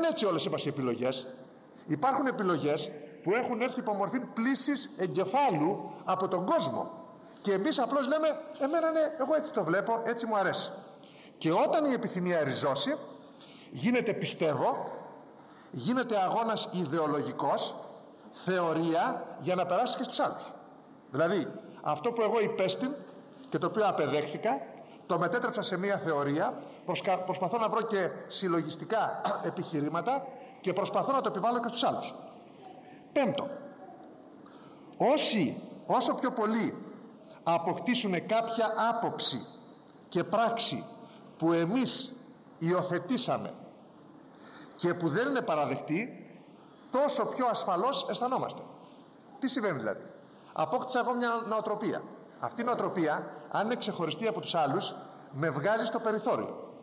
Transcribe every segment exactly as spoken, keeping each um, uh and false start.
είναι έτσι όλες μας οι επιλογές. Υπάρχουν επιλογές που έχουν έρθει υπό μορφή πλύσης εγκεφάλου από τον κόσμο και εμείς απλώς λέμε εμένα ναι, εγώ έτσι το βλέπω, έτσι μου αρέσει. Και όταν η επιθυμία ριζώσει, γίνεται πιστεύω, γίνεται αγώνας ιδεολογικός, θεωρία, για να περάσει και στους άλλους. Δηλαδή αυτό που εγώ υπέστην και το οποίο απεδέχθηκα, το μετέτρεψα σε μια θεωρία, προσκα... προσπαθώ να βρω και συλλογιστικά επιχειρήματα και προσπαθώ να το επιβάλλω και στους άλλους. Πέμπτο, όσοι όσο πιο πολύ αποκτήσουν κάποια άποψη και πράξη που εμείς υιοθετήσαμε και που δεν είναι παραδεκτή, τόσο πιο ασφαλώς αισθανόμαστε. Τι συμβαίνει δηλαδή? Απόκτησα εγώ μια νοοτροπία. Αυτή η νοοτροπία, αν είναι ξεχωριστή από τους άλλους, με βγάζει στο περιθώριο.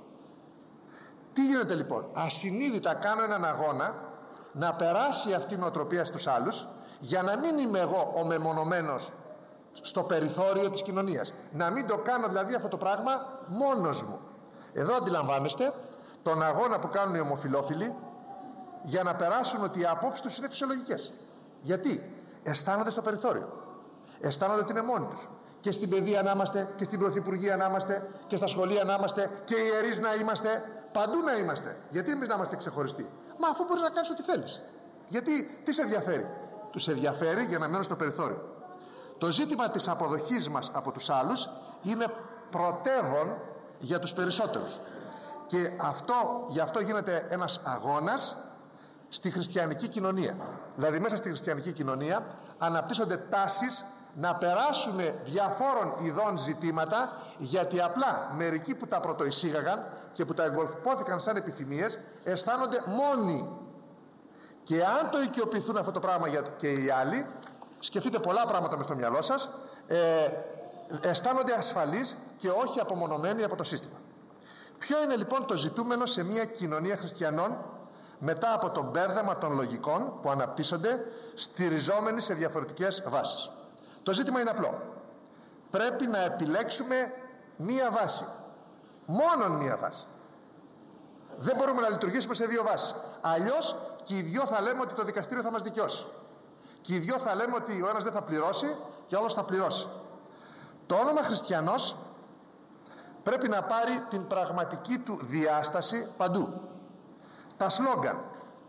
Τι γίνεται λοιπόν? Ασυνείδητα κάνω έναν αγώνα να περάσει αυτή η νοοτροπία στους άλλους, για να μην είμαι εγώ ο μεμονωμένος στο περιθώριο της κοινωνίας. Να μην το κάνω δηλαδή αυτό το πράγμα μόνος μου. Εδώ αντιλαμβάνεστε τον αγώνα που κάνουν οι ομοφυλόφιλοι για να περάσουν ότι οι απόψεις τους είναι φυσιολογικές. Γιατί? Αισθάνονται στο περιθώριο. Αισθάνονται ότι είναι μόνοι τους. Και στην παιδεία να είμαστε, και στην πρωθυπουργία να είμαστε, και στα σχολεία να είμαστε, και ιερείς να είμαστε, παντού να είμαστε. Γιατί εμείς να είμαστε ξεχωριστοί? Μα αφού μπορείς να κάνεις ό,τι θέλεις. Γιατί, τι σε ενδιαφέρει? Τους ενδιαφέρει για να μένουν στο περιθώριο. Το ζήτημα της αποδοχής μας από τους άλλους είναι πρωτεύον για τους περισσότερους. Και αυτό, γι' αυτό γίνεται ένας αγώνας στη χριστιανική κοινωνία. Δηλαδή μέσα στη χριστιανική κοινωνία αναπτύσσονται τάσεις να περάσουν διαφόρων ειδών ζητήματα, γιατί απλά μερικοί που τα πρωτοεισήγαγαν και που τα εγκολπώθηκαν σαν επιθυμίες αισθάνονται μόνοι. Και αν το οικειοποιηθούν αυτό το πράγμα και οι άλλοι, σκεφτείτε πολλά πράγματα μες στο μυαλό σας, ε, αισθάνονται ασφαλείς και όχι απομονωμένοι από το σύστημα. Ποιο είναι λοιπόν το ζητούμενο σε μια κοινωνία χριστιανών μετά από το μπέρδεμα των λογικών που αναπτύσσονται στηριζόμενοι σε διαφορετικές βάσεις? Το ζήτημα είναι απλό. Πρέπει να επιλέξουμε μία βάση, μόνον μία βάση. Δεν μπορούμε να λειτουργήσουμε σε δύο βάσεις. Αλλιώς και οι δυο θα λέμε ότι το δικαστήριο θα μας δικαιώσει, και οι δυο θα λέμε ότι ο ένας δεν θα πληρώσει και ο άλλος θα πληρώσει. Το όνομα χριστιανός πρέπει να πάρει την πραγματική του διάσταση παντού. Τα σλόγγαν: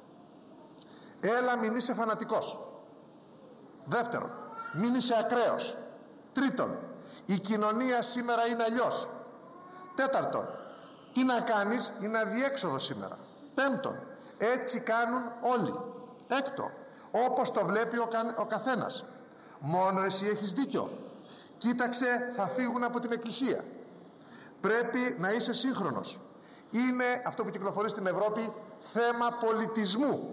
έλα μην είσαι φανατικός. Δεύτερον, μην είσαι ακραίος. Τρίτον, η κοινωνία σήμερα είναι αλλιώς. Τέταρτον, τι να κάνεις, είναι αδιέξοδο σήμερα. Πέμπτον, έτσι κάνουν όλοι. Έκτο, όπως το βλέπει ο, κα, ο καθένας. Μόνο εσύ έχεις δίκιο. Κοίταξε, θα φύγουν από την εκκλησία. Πρέπει να είσαι σύγχρονος. Είναι αυτό που κυκλοφορεί στην Ευρώπη θέμα πολιτισμού.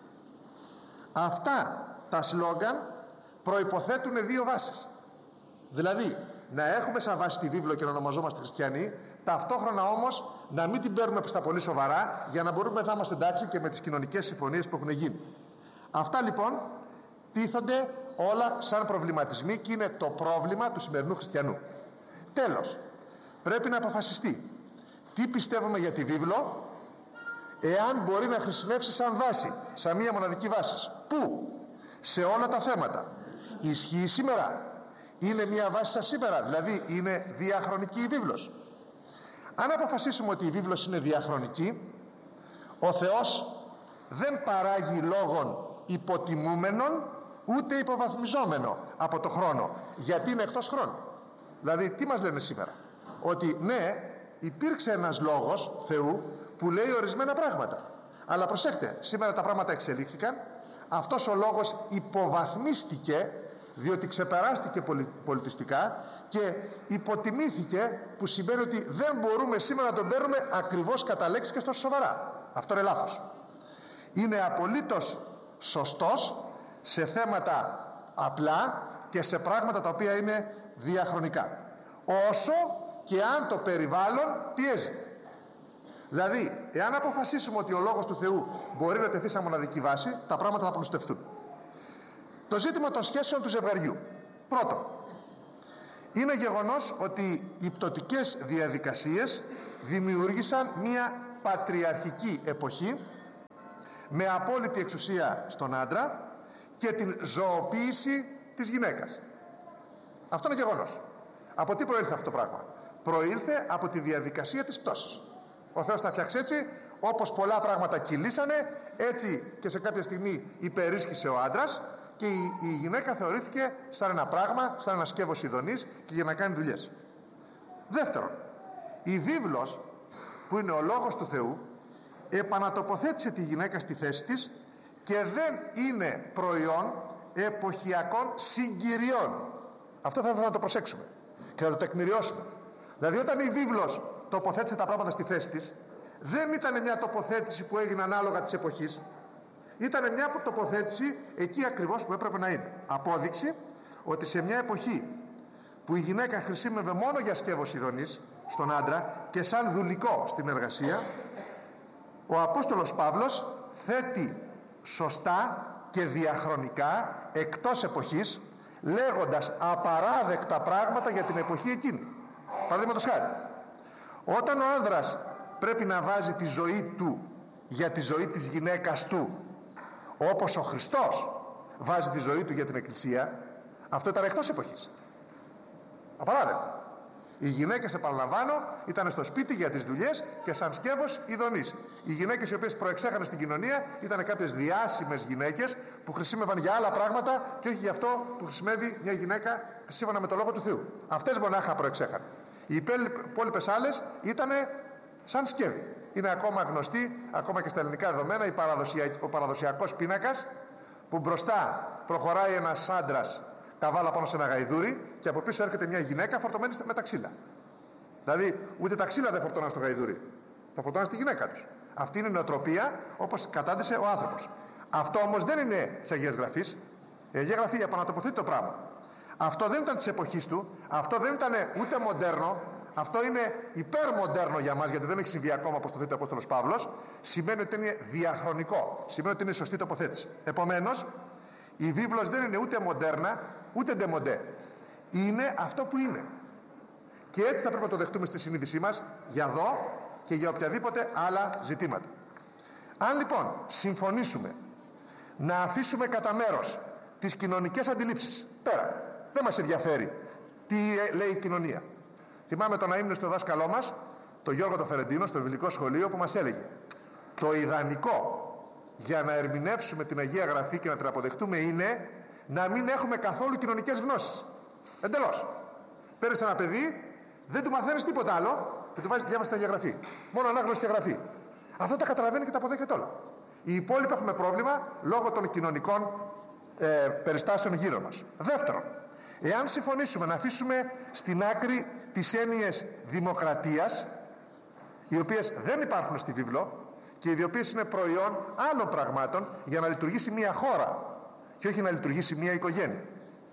Αυτά τα σλόγγαν προϋποθέτουν δύο βάσεις. Δηλαδή να έχουμε σαν βάση τη βίβλο και να ονομαζόμαστε χριστιανοί, ταυτόχρονα όμως να μην την παίρνουμε στα πολύ σοβαρά, για να μπορούμε να είμαστε εντάξει και με τις κοινωνικές συμφωνίες που έχουν γίνει. Αυτά λοιπόν τίθονται όλα σαν προβληματισμοί και είναι το πρόβλημα του σημερινού χριστιανού. Τέλος, πρέπει να αποφασιστεί τι πιστεύουμε για τη βίβλο, εάν μπορεί να χρησιμεύσει σαν βάση, σαν μία μοναδική βάση. Πού? Σε όλα τα θέματα. Ισχύει σήμερα? Είναι μία βάση σαν σήμερα? Δηλαδή είναι διαχρονική η βίβλος? Αν αποφασίσουμε ότι η βίβλος είναι διαχρονική, ο Θεός δεν παράγει λόγων υποτιμούμενων ούτε υποβαθμιζόμενο από το χρόνο, γιατί είναι εκτός χρόνου. Δηλαδή τι μας λένε σήμερα? Ότι ναι, υπήρξε ένας λόγος Θεού που λέει ορισμένα πράγματα, αλλά προσέχτε, σήμερα τα πράγματα εξελίχθηκαν, αυτός ο λόγος υποβαθμίστηκε διότι ξεπεράστηκε πολιτιστικά και υποτιμήθηκε, που σημαίνει ότι δεν μπορούμε σήμερα να τον παίρνουμε ακριβώς κατά λέξη και στο σοβαρά. Αυτό είναι λάθος. Είναι απολύτως σωστός σε θέματα απλά και σε πράγματα τα οποία είναι διαχρονικά, όσο και αν το περιβάλλον πιέζει. Δηλαδή εάν αποφασίσουμε ότι ο λόγος του Θεού μπορεί να τεθεί σαν μοναδική βάση, τα πράγματα θα πλουστευτούν. Το ζήτημα των σχέσεων του ζευγαριού. Πρώτον, είναι γεγονός ότι οι πτωτικές διαδικασίες δημιούργησαν μια πατριαρχική εποχή, με απόλυτη εξουσία στον άντρα και την ζωοποίηση της γυναίκας. Αυτό είναι γεγονός. Από τι προήλθε αυτό το πράγμα? Προήλθε από τη διαδικασία της πτώσης. Ο Θεός τα φτιάξε έτσι, όπως πολλά πράγματα κυλήσανε, έτσι και σε κάποια στιγμή υπερίσχυσε ο άντρας και η, η γυναίκα θεωρήθηκε σαν ένα πράγμα, σαν ένα σκεύος ειδονής και για να κάνει δουλειές. Δεύτερον, η βίβλος, που είναι ο λόγος του Θεού, επανατοποθέτησε τη γυναίκα στη θέση της και δεν είναι προϊόν εποχιακών συγκυριών. Αυτό θα ήθελα να το προσέξουμε και να το τεκμηριώσουμε. Δηλαδή, όταν η βίβλος τοποθέτησε τα πράγματα στη θέση της, δεν ήταν μια τοποθέτηση που έγινε ανάλογα της εποχής. Ήταν μια τοποθέτηση εκεί ακριβώς που έπρεπε να είναι. Απόδειξη ότι σε μια εποχή που η γυναίκα χρησιμεύε μόνο για σκεύος ειδονής στον άντρα και σαν δουλικό στην εργασία, ο Απόστολος Παύλος θέτει σωστά και διαχρονικά εκτός εποχής, λέγοντας απαράδεκτα πράγματα για την εποχή εκείνη. Παραδείγματος χάρη, όταν ο άνδρας πρέπει να βάζει τη ζωή του για τη ζωή της γυναίκας του, όπως ο Χριστός βάζει τη ζωή του για την Εκκλησία, αυτό ήταν εκτός εποχής. Απαράδεκτο. Οι γυναίκες, επαναλαμβάνω, ήταν στο σπίτι για τις δουλειές και σαν σκεύος ειδονής. Οι γυναίκες οι οποίες προεξέχανε στην κοινωνία ήταν κάποιες διάσημες γυναίκες που χρησιμεύαν για άλλα πράγματα και όχι για αυτό που χρησιμεύει μια γυναίκα σύμφωνα με το λόγο του Θεού. Αυτές μονάχα προεξέχανε. Οι υπόλοιπες άλλες ήταν σαν σκεύη. Είναι ακόμα γνωστή, ακόμα και στα ελληνικά δεδομένα, η παραδοσιακ... ο παραδοσιακός πίνακας που μπροστά προχωράει ένας άντρας καβάλα πάνω σε ένα γαϊδούρι και από πίσω έρχεται μια γυναίκα φορτωμένη με τα ξύλα. Δηλαδή, ούτε τα ξύλα δεν φορτώναν στο γαϊδούρι, τα φορτώναν στη γυναίκα τους. Αυτή είναι η νοοτροπία όπως κατάντησε ο άνθρωπος. Αυτό όμως δεν είναι της Αγίας Γραφής. Η Αγία Γραφή επανατοποθέτει το πράγμα. Αυτό δεν ήταν της εποχής του, αυτό δεν ήταν ούτε μοντέρνο, αυτό είναι υπερμοντέρνο για μας, γιατί δεν έχει συμβεί ακόμα όπως το θέτει ο Απόστολος Παύλος. Σημαίνει ότι είναι διαχρονικό, σημαίνει ότι είναι σωστή τοποθέτηση. Επομένως, η βίβλος δεν είναι ούτε μοντέρνα ούτε ντεμοντέ. Είναι αυτό που είναι. Και έτσι θα πρέπει να το δεχτούμε στη συνείδησή μας για εδώ και για οποιαδήποτε άλλα ζητήματα. Αν λοιπόν συμφωνήσουμε να αφήσουμε κατά μέρος τις κοινωνικές αντιλήψεις πέρα, δεν μας ενδιαφέρει τι λέει η κοινωνία. Θυμάμαι τον αείμνηστο δάσκαλό μας, τον Γιώργο το Φερεντίνο, στο βιβλικό σχολείο, που μας έλεγε το ιδανικό για να ερμηνεύσουμε την Αγία Γραφή και να την αποδεχτούμε είναι να μην έχουμε καθόλου κοινωνικές γνώσεις. Εντελώς. Παίρνεις ένα παιδί, δεν του μαθαίνεις τίποτα άλλο και του βάζεις διάβαση την Αγία Γραφή. Μόνο ανάγνωση και γραφή. Αυτό τα καταλαβαίνει και τα αποδέχεται όλα. Οι υπόλοιποι έχουμε πρόβλημα λόγω των κοινωνικών ε, περιστάσεων γύρω μας. Δεύτερον, εάν συμφωνήσουμε να αφήσουμε στην άκρη τις έννοιες δημοκρατίας, οι οποίες δεν υπάρχουν στη βίβλο και οι οποίες είναι προϊόν άλλων πραγμάτων για να λειτουργήσει μια χώρα και όχι να λειτουργήσει μια οικογένεια.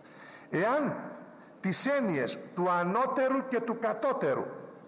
Εάν τις έννοιες του ανώτερου και του κατώτερου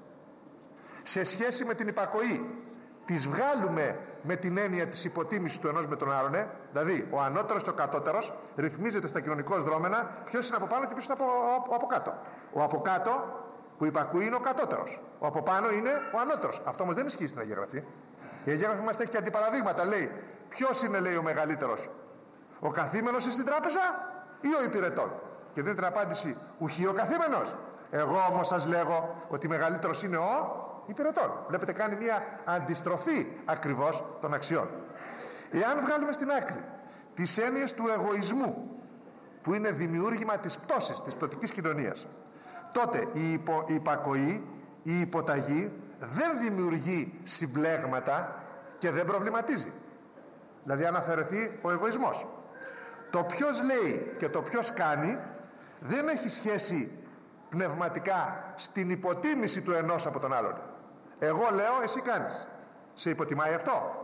σε σχέση με την υπακοή τις βγάλουμε με την έννοια της υποτίμησης του ενός με τον άλλον, ε? δηλαδή ο ανώτερος και ο κατώτερος ρυθμίζεται στα κοινωνικώς δρόμενα ποιος είναι από πάνω και ποιος είναι από, από, από κάτω. Ο από κάτω που υπακούει είναι ο κατώτερος, ο από πάνω είναι ο ανώτερος. Αυτό όμως δεν ισχύει στην Αγία Γραφή. Η Αγία Γραφή μας έχει και αντιπαραδείγματα. Λέει ποιος είναι, λέει, ο μεγαλύτερος, ο καθήμενος στην τράπεζα ή ο υπηρετών? Και δίνει την απάντηση ουχή ο καθήμενος. Εγώ όμως σας λέγω ότι μεγαλύτερος είναι ο υπηρετών. Βλέπετε, κάνει μια αντιστροφή ακριβώς των αξιών. Εάν βγάλουμε στην άκρη τις έννοιες του εγωισμού, που είναι δημιούργημα της πτώσης, της πτωτικής κοινωνίας, τότε η, υπο, η υπακοή, η υποταγή δεν δημιουργεί συμπλέγματα και δεν προβληματίζει. Δηλαδή αν αφαιρεθεί ο εγωισμός, το ποιος λέει και το ποιος κάνει δεν έχει σχέση πνευματικά στην υποτίμηση του ενός από τον άλλον. Εγώ λέω, εσύ κάνεις. Σε υποτιμάει αυτό?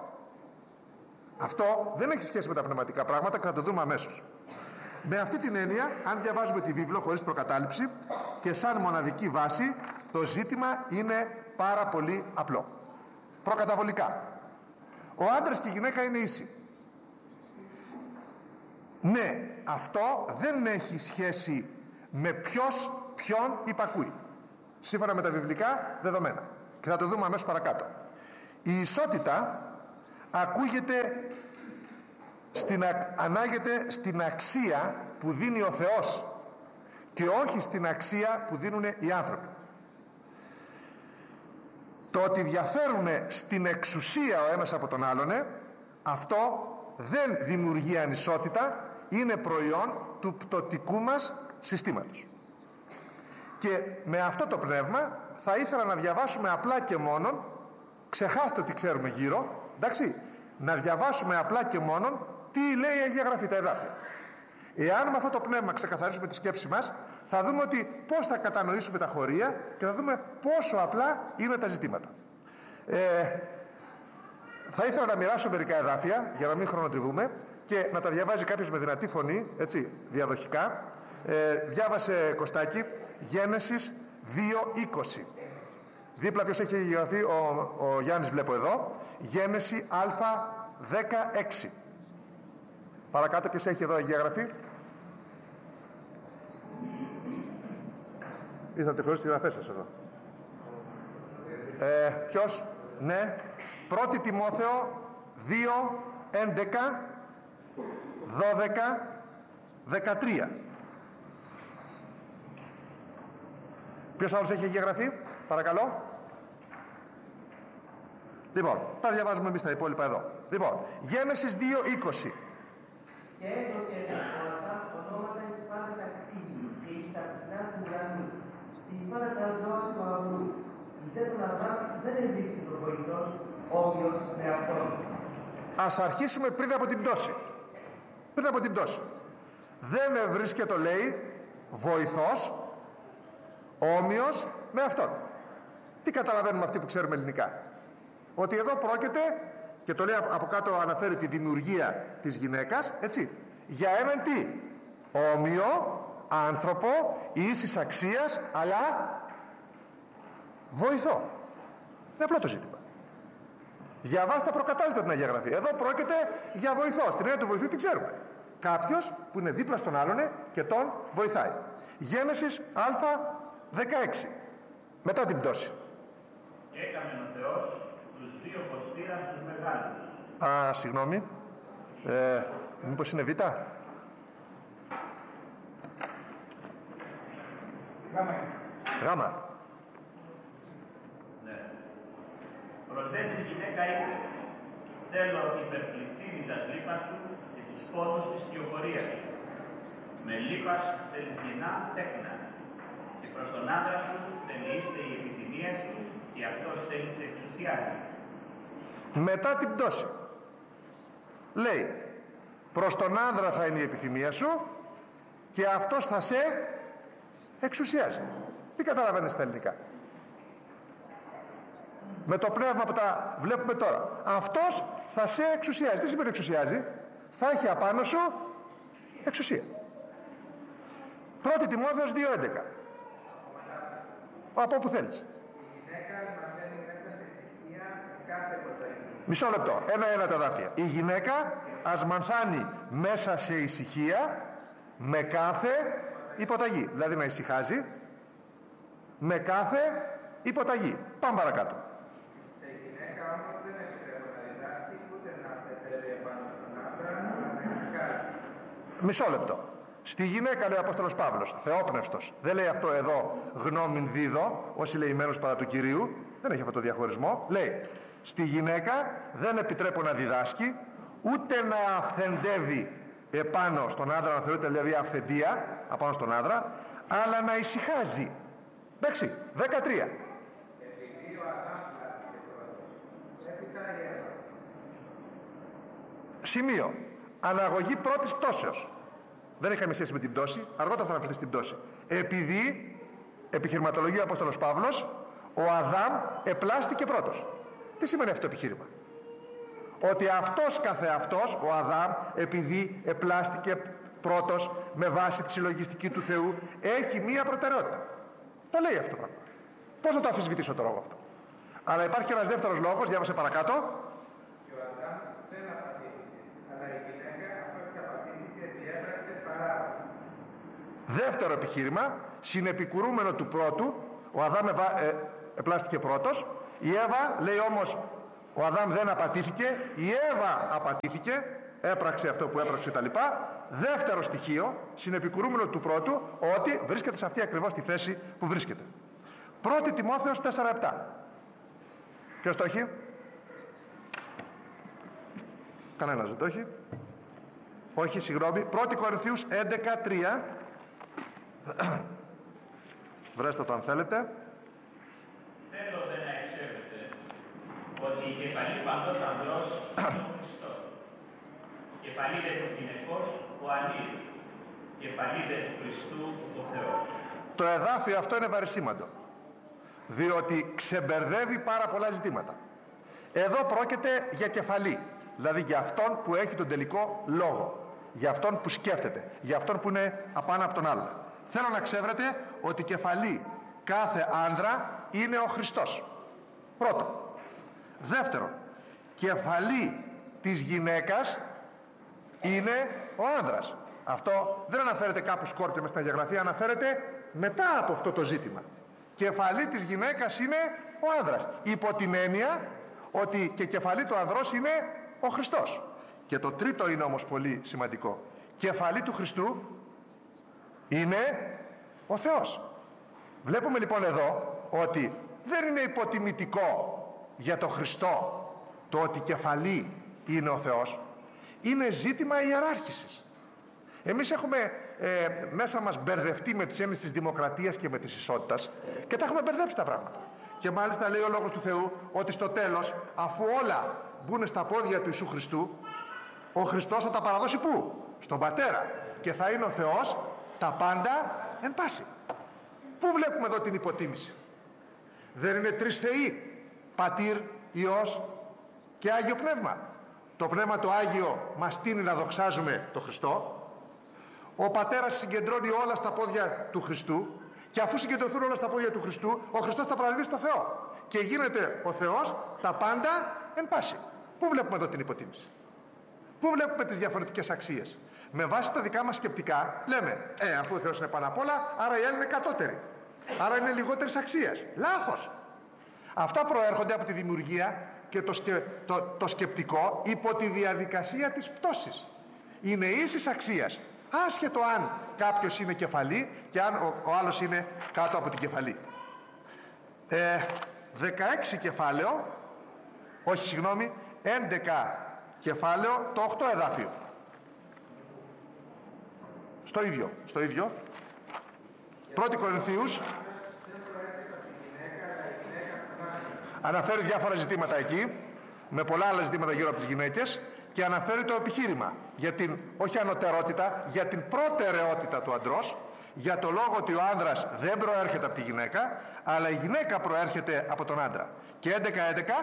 Αυτό δεν έχει σχέση με τα πνευματικά πράγματα και θα το δούμε αμέσως. Με αυτή την έννοια, αν διαβάζουμε τη βίβλο χωρίς προκατάληψη και σαν μοναδική βάση, το ζήτημα είναι πάρα πολύ απλό. Προκαταβολικά, ο άντρας και η γυναίκα είναι ίσοι. Ναι, αυτό δεν έχει σχέση με ποιος ποιον υπακούει, σύμφωνα με τα βιβλικά δεδομένα, και θα το δούμε αμέσως παρακάτω. Η ισότητα ακούγεται στην, ανάγεται στην αξία που δίνει ο Θεός και όχι στην αξία που δίνουν οι άνθρωποι. Το ότι διαφέρουν στην εξουσία ο ένας από τον άλλον, αυτό δεν δημιουργεί ανισότητα, είναι προϊόν του πτωτικού μας συστήματος. Και με αυτό το πνεύμα θα ήθελα να διαβάσουμε απλά και μόνον, ξεχάστε ότι ξέρουμε γύρω, εντάξει, να διαβάσουμε απλά και μόνον τι λέει η Αγία Γραφή, τα εδάφια. Εάν με αυτό το πνεύμα ξεκαθαρίσουμε τη σκέψη μας, θα δούμε ότι πώς θα κατανοήσουμε τα χωρία και θα δούμε πόσο απλά είναι τα ζητήματα. Ε, θα ήθελα να μοιράσω μερικά εδάφια για να μην χρονοτριβούμε και να τα διαβάζει κάποιος με δυνατή φωνή, έτσι, διαδοχικά. Ε, διάβασε, Κωστάκη, Γένεσης δύο είκοσι. Δίπλα ποιος έχει γραφεί, ο, ο Γιάννης βλέπω εδώ, Γένεση Α δεκαέξι. Παρακάτω ποιος έχει εδώ Αγία Γραφή. Ήρθατε χωρίς τη γραφή σας εδώ. Ε, ποιος, ναι, πρώτη Τιμόθεο δύο, έντεκα, δώδεκα, δεκατρία. Ποιος άλλος έχει Αγία Γραφή, παρακαλώ. Λοιπόν, τα διαβάζουμε εμείς τα υπόλοιπα εδώ. Λοιπόν, Γένεσης δύο είκοσι. Και έδωκε τα ονόματα εις πάντα τα κτίνη και εις τα πτηνά του ουρανού, εις πάντα τα ζώα του αγρού. Εις δε τον Αδάμ δεν ευρίσκει ο βοηθός, όποιος με αυτόν. Ας αρχίσουμε πριν από την πτώση. Πριν από την πτώση. Δεν ευρίσκεται, λέει, βοηθός, όμοιος με αυτόν. Τι καταλαβαίνουμε αυτοί που ξέρουμε ελληνικά? Ότι εδώ πρόκειται, και το λέει από κάτω, αναφέρει τη δημιουργία της γυναίκας, έτσι, για έναν τι? Όμοιο άνθρωπο ίσης αξίας, αλλά βοηθό. Είναι απλό το ζήτημα. Διαβάστε προκατάλητα την Αγία Γραφή. Εδώ πρόκειται για βοηθό. Στην έννοια του βοηθού την ξέρουμε. Κάποιος που είναι δίπλα στον άλλον και τον βοηθάει. Γένεσης Α δεκαέξι. Μετά την πτώση. Έκαμε ο Θεός τους δύο φωστήρας τους μεγάλους. Α, συγγνώμη. Ε, μήπως είναι Β? Γάμα. Γάμα. Ναι. Προσθέτει η γυναίκα είπε, θέλω υπερπληκτήνη τα λίπας του και τους πόνους της κυοφορίας του. Με λίπας θέλεις γεννά τέκνα. Και προς τον άντρα σου τελειείστε η επιθυμία σου και αυτός θέλει σε εξουσιάζει. Μετά την πτώση λέει, προς τον άνδρα θα είναι η επιθυμία σου και αυτός θα σε εξουσιάζει. Τι καταλαβαίνετε στα ελληνικά? Με το πνεύμα που τα βλέπουμε τώρα, αυτός θα σε εξουσιάζει. Τι σημαίνει εξουσιάζει? Θα έχει απάνω σου εξουσία. Πρώτη Τιμόθεος δύο έντεκα. Από όπου θέλεις. Μισό λεπτό, ένα-ένα τα δάφια. Η γυναίκα ας μανθάνει μέσα σε ησυχία με κάθε υποταγή. Δηλαδή να ησυχάζει με κάθε υποταγή. Πάμε παρακάτω. Σε γυναίκα όμως δεν επιτρέπω να διδάσκει ούτε να πετρεύει επάνω στον άντρα να διδάσκει. Μισό λεπτό. Στη γυναίκα, λέει ο Απόστολος Παύλος, θεόπνευστος, δεν λέει αυτό εδώ γνώμην δίδω, όσοι λεημένους παρά του Κυρίου, δεν έχει αυτό το διαχωρισμό. Λέει, στη γυναίκα δεν επιτρέπω να διδάσκει, ούτε να αυθεντεύει επάνω στον άντρα, να θεωρείται δηλαδή αυθεντία απάνω στον άντρα, αλλά να ησυχάζει. Εντάξει, δεκατρία. Επειδή ο Αδάμ πλάστηκε πρώτος, έπειτα η Εύα. Σημείο. Αναγωγή πρώτης πτώσεως. Δεν είχαμε σχέση με την πτώση, αργότερα θα αναφερθεί στην πτώση. Επειδή, επιχειρηματολογία ο Απόστολος Παύλος, ο Αδάμ επλάστηκε πρώτος. Τι σημαίνει αυτό το επιχείρημα? Ότι αυτός καθεαυτός, ο Αδάμ, επειδή επλάστηκε πρώτος με βάση τη συλλογιστική του Θεού, έχει μία προτεραιότητα. Το λέει αυτό το πράγμα. Πώς να το αμφισβητήσω τώρα εγώ αυτό? Αλλά υπάρχει και ένας δεύτερος λόγος, διάβασε παρακάτω. Και ο Αδάμ δεν απαντήθηκε, αλλά η γυναίκα αφού εξαπατήθηκε διέπραξε παράδοση. Δεύτερο επιχείρημα, συνεπικουρούμενο του πρώτου, ο Αδάμ ε, επλάστηκε πρώτος, η Εύα λέει όμως Ο Αδάμ δεν απατήθηκε, η Εύα απατήθηκε, έπραξε αυτό που έπραξε τα λοιπά. Δεύτερο στοιχείο, συνεπικουρούμενο του πρώτου, ότι βρίσκεται σε αυτή ακριβώς τη θέση που βρίσκεται. Πρώτη Τιμόθεος τέσσερα επτά. Ποιος το έχει? Κανένας δεν το έχει. Όχι, συγγνώμη. Πρώτη Κορινθίους έντεκα τρία. Βρέστε το αν θέλετε. Θέλω δε να ξέρετε ότι η κεφαλή παντός ανδρός είναι ο Χριστός. Κεφαλή δε του γυναικός ο ανήλ. Κεφαλή δε του Χριστού ο Θεός. Το εδάφιο αυτό είναι βαρισίμαντο, διότι ξεμπερδεύει πάρα πολλά ζητήματα. Εδώ πρόκειται για κεφαλή, δηλαδή για αυτόν που έχει τον τελικό λόγο, για αυτόν που σκέφτεται, για αυτόν που είναι απάνω από τον άλλον. Θέλω να ξέρετε ότι κεφαλή κάθε άνδρα είναι ο Χριστός. Πρώτον. Δεύτερον, κεφαλή της γυναίκας είναι ο άνδρας. Αυτό δεν αναφέρεται κάπου σκόρπια μες στα διαγραφή, αναφέρεται μετά από αυτό το ζήτημα. Κεφαλή της γυναίκας είναι ο άνδρας, υπό την έννοια ότι και κεφαλή του ανδρός είναι ο Χριστός. Και το τρίτο είναι όμως πολύ σημαντικό. Κεφαλή του Χριστού είναι ο Θεός. Βλέπουμε λοιπόν εδώ ότι δεν είναι υποτιμητικό για το Χριστό το ότι κεφαλή είναι ο Θεός. Είναι ζήτημα ιεράρχησης. Εμείς έχουμε ε, μέσα μας μπερδευτεί με τις έννοιες της δημοκρατίας και με της ισότητας και τα έχουμε μπερδέψει τα πράγματα. Και μάλιστα λέει ο Λόγος του Θεού ότι στο τέλος, αφού όλα μπουν στα πόδια του Ιησού Χριστού, ο Χριστός θα τα παραδώσει πού? Στον Πατέρα. Και θα είναι ο Θεός τα πάντα εν πάση. Πού βλέπουμε εδώ την υποτίμηση? Δεν είναι τρεις θεοί, Πατήρ, Υιός και Άγιο Πνεύμα. Το Πνεύμα το Άγιο μας τείνει να δοξάζουμε το Χριστό. Ο Πατέρας συγκεντρώνει όλα στα πόδια του Χριστού και αφού συγκεντρωθούν όλα στα πόδια του Χριστού, ο Χριστός τα παραδίδει στο Θεό και γίνεται ο Θεός τα πάντα εν πάση. Πού βλέπουμε εδώ την υποτίμηση? Πού βλέπουμε τις διαφορετικές αξίες? Με βάση τα δικά μας σκεπτικά λέμε, ε, αφού ο Θεός είναι πάνω απ' όλα, άρα οι άλλοι είναι κατώτεροι, άρα είναι λιγότερης αξίας. Λάθος. Αυτά προέρχονται από τη δημιουργία και το, σκε, το, το σκεπτικό υπό τη διαδικασία της πτώσης. Είναι ίσης αξίας, άσχετο αν κάποιος είναι κεφαλή και αν ο, ο άλλος είναι κάτω από την κεφαλή. Ε, δεκαέξι κεφάλαιο, όχι συγγνώμη, έντεκα κεφάλαιο, το οκτώ εδάφιο. Στο ίδιο, στο ίδιο. Πρώτη Κορινθίους. Αναφέρει διάφορα ζητήματα εκεί, με πολλά άλλα ζητήματα γύρω από τις γυναίκες, και αναφέρει το επιχείρημα για την, όχι ανωτερότητα, για την προτεραιότητα του αντρός, για το λόγο ότι ο άνδρας δεν προέρχεται από τη γυναίκα, αλλά η γυναίκα προέρχεται από τον άντρα. Και έντεκα έντεκα,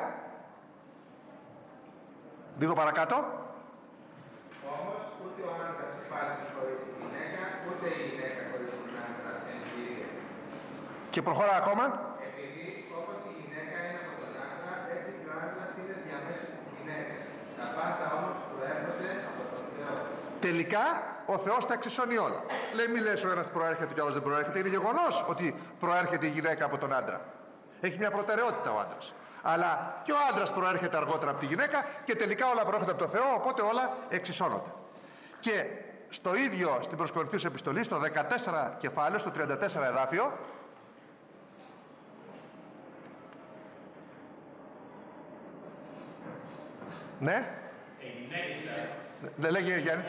λίγο παρακάτω. Όμως ούτε ο άντρας υπάρχει χωρίς τη γυναίκα, ούτε η γυναίκα χωρίς τον άντρα εν κυρία. Και προχωρά ακόμα. Επειδή όπως η γυναίκα είναι από τον άντρα, έτσι και ο άντρας είναι διαμέσου της γυναίκας. Τα πάντα όμως προέρχονται από τον Θεό. Τελικά ο Θεός τα εξισώνει όλα. Λέει μη λες ο ένας προέρχεται και ο άλλος δεν προέρχεται. Είναι γεγονός ότι προέρχεται η γυναίκα από τον άντρα. Έχει μια προτεραιότητα ο άντρας. Αλλά και ο άντρας προέρχεται αργότερα από τη γυναίκα και τελικά όλα προέρχονται από τον Θεό, οπότε όλα εξισώνονται. Και στο ίδιο στην προς Κορινθίους επιστολή, στο δεκατέσσερα κεφάλαιο, στο τριάντα τέσσερα εδάφιο, ναι, δεν λέγει Γιάννη.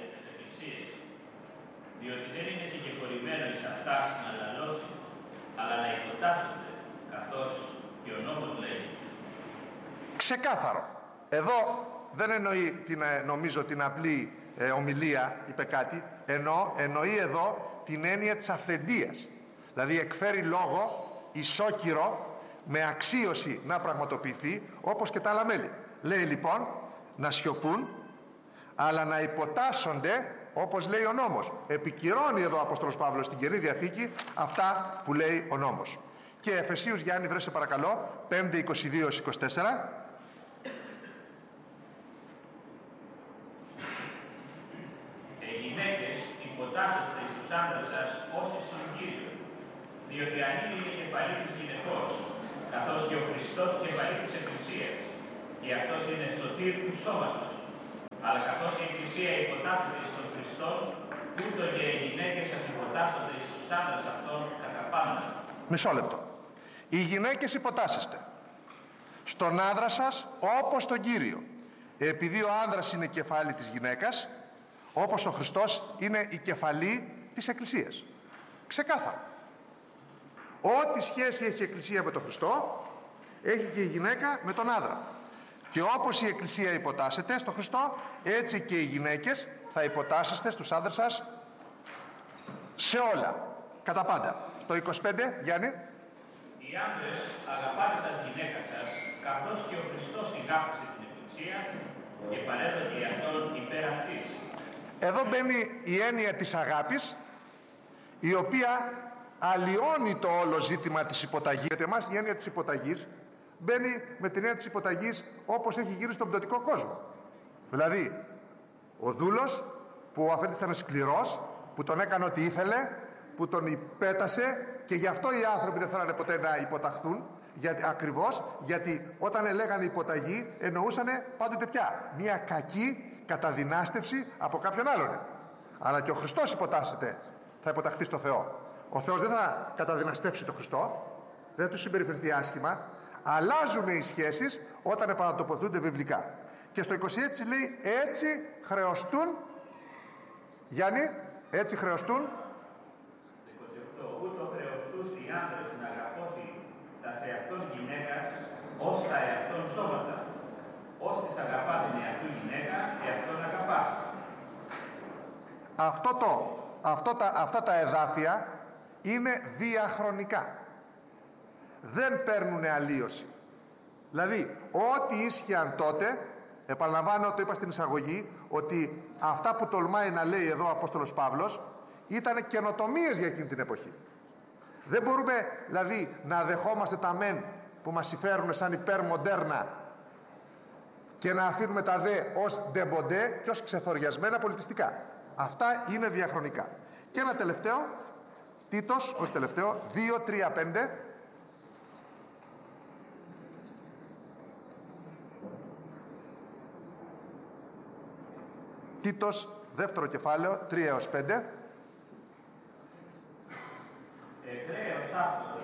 Διότι δεν είναι συγκεκριμένο εις αυτά να λαλώσει, αλλά να υποτάσσονται, καθώς και ο νόμος λέει. Ξεκάθαρο. Εδώ δεν εννοεί την, νομίζω την απλή ε, ομιλία, είπε κάτι, ενώ εννοεί εδώ την έννοια της αυθεντίας. Δηλαδή εκφέρει λόγο ισόκυρο με αξίωση να πραγματοποιηθεί, όπως και τα άλλα μέλη. Λέει λοιπόν να σιωπούν, αλλά να υποτάσσονται, όπως λέει ο νόμος. Επικυρώνει εδώ ο Απόστολος Παύλος στην Καινή Διαθήκη αυτά που λέει ο νόμος. Και Εφεσίους, Γιάννη, βρέσε παρακαλώ, πέντε είκοσι δύο είκοσι τέσσερα. Οι γυναίκες υποτάσσονται στους άντρες σας όσοι στον Κύριο, διότι αν είναι η κεφαλή της γυναικός, καθώς και ο Χριστός κεφαλή της Εκκλησίας, και αυτός είναι σωτήρ του σώματος. Αλλά καθώς η Εκκλησία υποτάσσεται στον Χριστό, ούτω και οι γυναίκες σας υποτάσσονται στους άντρες αυτών κατά πάντα. Μισό λεπτό. Οι γυναίκες υποτάσσεστε στον άντρα σας όπως τον Κύριο, επειδή ο άνδρας είναι κεφάλι της γυναίκας, όπως ο Χριστός είναι η κεφαλή της Εκκλησίας. Ξεκάθαρα. Ό,τι σχέση έχει η Εκκλησία με τον Χριστό, έχει και η γυναίκα με τον άντρα. Και όπως η Εκκλησία υποτάσσεται στο Χριστό, έτσι και οι γυναίκες θα υποτάσσεστε στους άντρες σας σε όλα, κατά πάντα. Το είκοσι πέντε, Γιάννη. Οι άντρες αγαπάτε τα γυναίκα σας, καθώς και ο Χριστός ηγάπησε την Εκκλησία και παρέδωσε αυτόν υπέρ αυτής. Εδώ μπαίνει η έννοια της αγάπης, η οποία αλλοιώνει το όλο ζήτημα της υποταγής. Γιατί εμάς η έννοια της υποταγής μπαίνει με την έννοια της υποταγής όπως έχει γίνει στον πτωτικό κόσμο. Δηλαδή, ο δούλος που αφέντη ήταν σκληρός, που τον έκανε ό,τι ήθελε, που τον υπέτασε, και γι' αυτό οι άνθρωποι δεν θέλανε ποτέ να υποταχθούν, γιατί, ακριβώς γιατί όταν λέγανε υποταγή εννοούσαν πάντοτε πια μια κακή καταδυνάστευση από κάποιον άλλον. Αλλά και ο Χριστός υποτάσσεται, θα υποταχθεί στο Θεό. Ο Θεός δεν θα καταδυναστεύσει τον Χριστό, δεν του συμπεριφερθεί άσχημα. Αλλάζουν οι σχέσεις όταν επανατοποθούνται βιβλικά. Και στο είκοσι έξι λέει, έτσι χρεωστούν, Γιάννη, έτσι χρεωστούν. είκοσι οκτώ. Ούτω χρεωστούς οι άντρες να αγαπώσει τα σε αυτόν γυναίκα ως τα εαυτόν σώματα. Ως της αγαπά την εαυτού γυναίκα, εαυτόν αγαπά. Αυτό το, αυτό τα, αυτά τα εδάφια είναι διαχρονικά. Δεν παίρνουν αλλίωση. Δηλαδή, ό,τι ίσχυαν τότε, επαναλαμβάνω, το είπα στην εισαγωγή, ότι αυτά που τολμάει να λέει εδώ ο Απόστολος Παύλος ήταν καινοτομίες για εκείνη την εποχή. Δεν μπορούμε δηλαδή να δεχόμαστε τα μεν που μας συμφέρουν σαν υπερμοντέρνα και να αφήνουμε τα δε ως ντεμποντέ και ως ξεθοριασμένα πολιτιστικά. Αυτά είναι διαχρονικά. Και ένα τελευταίο, Τίτος, όχι τελευταίο, δύο τρία πέντε. Τίτος, δεύτερο κεφάλαιο, τρία έως πέντε. Εβραίος αυτός,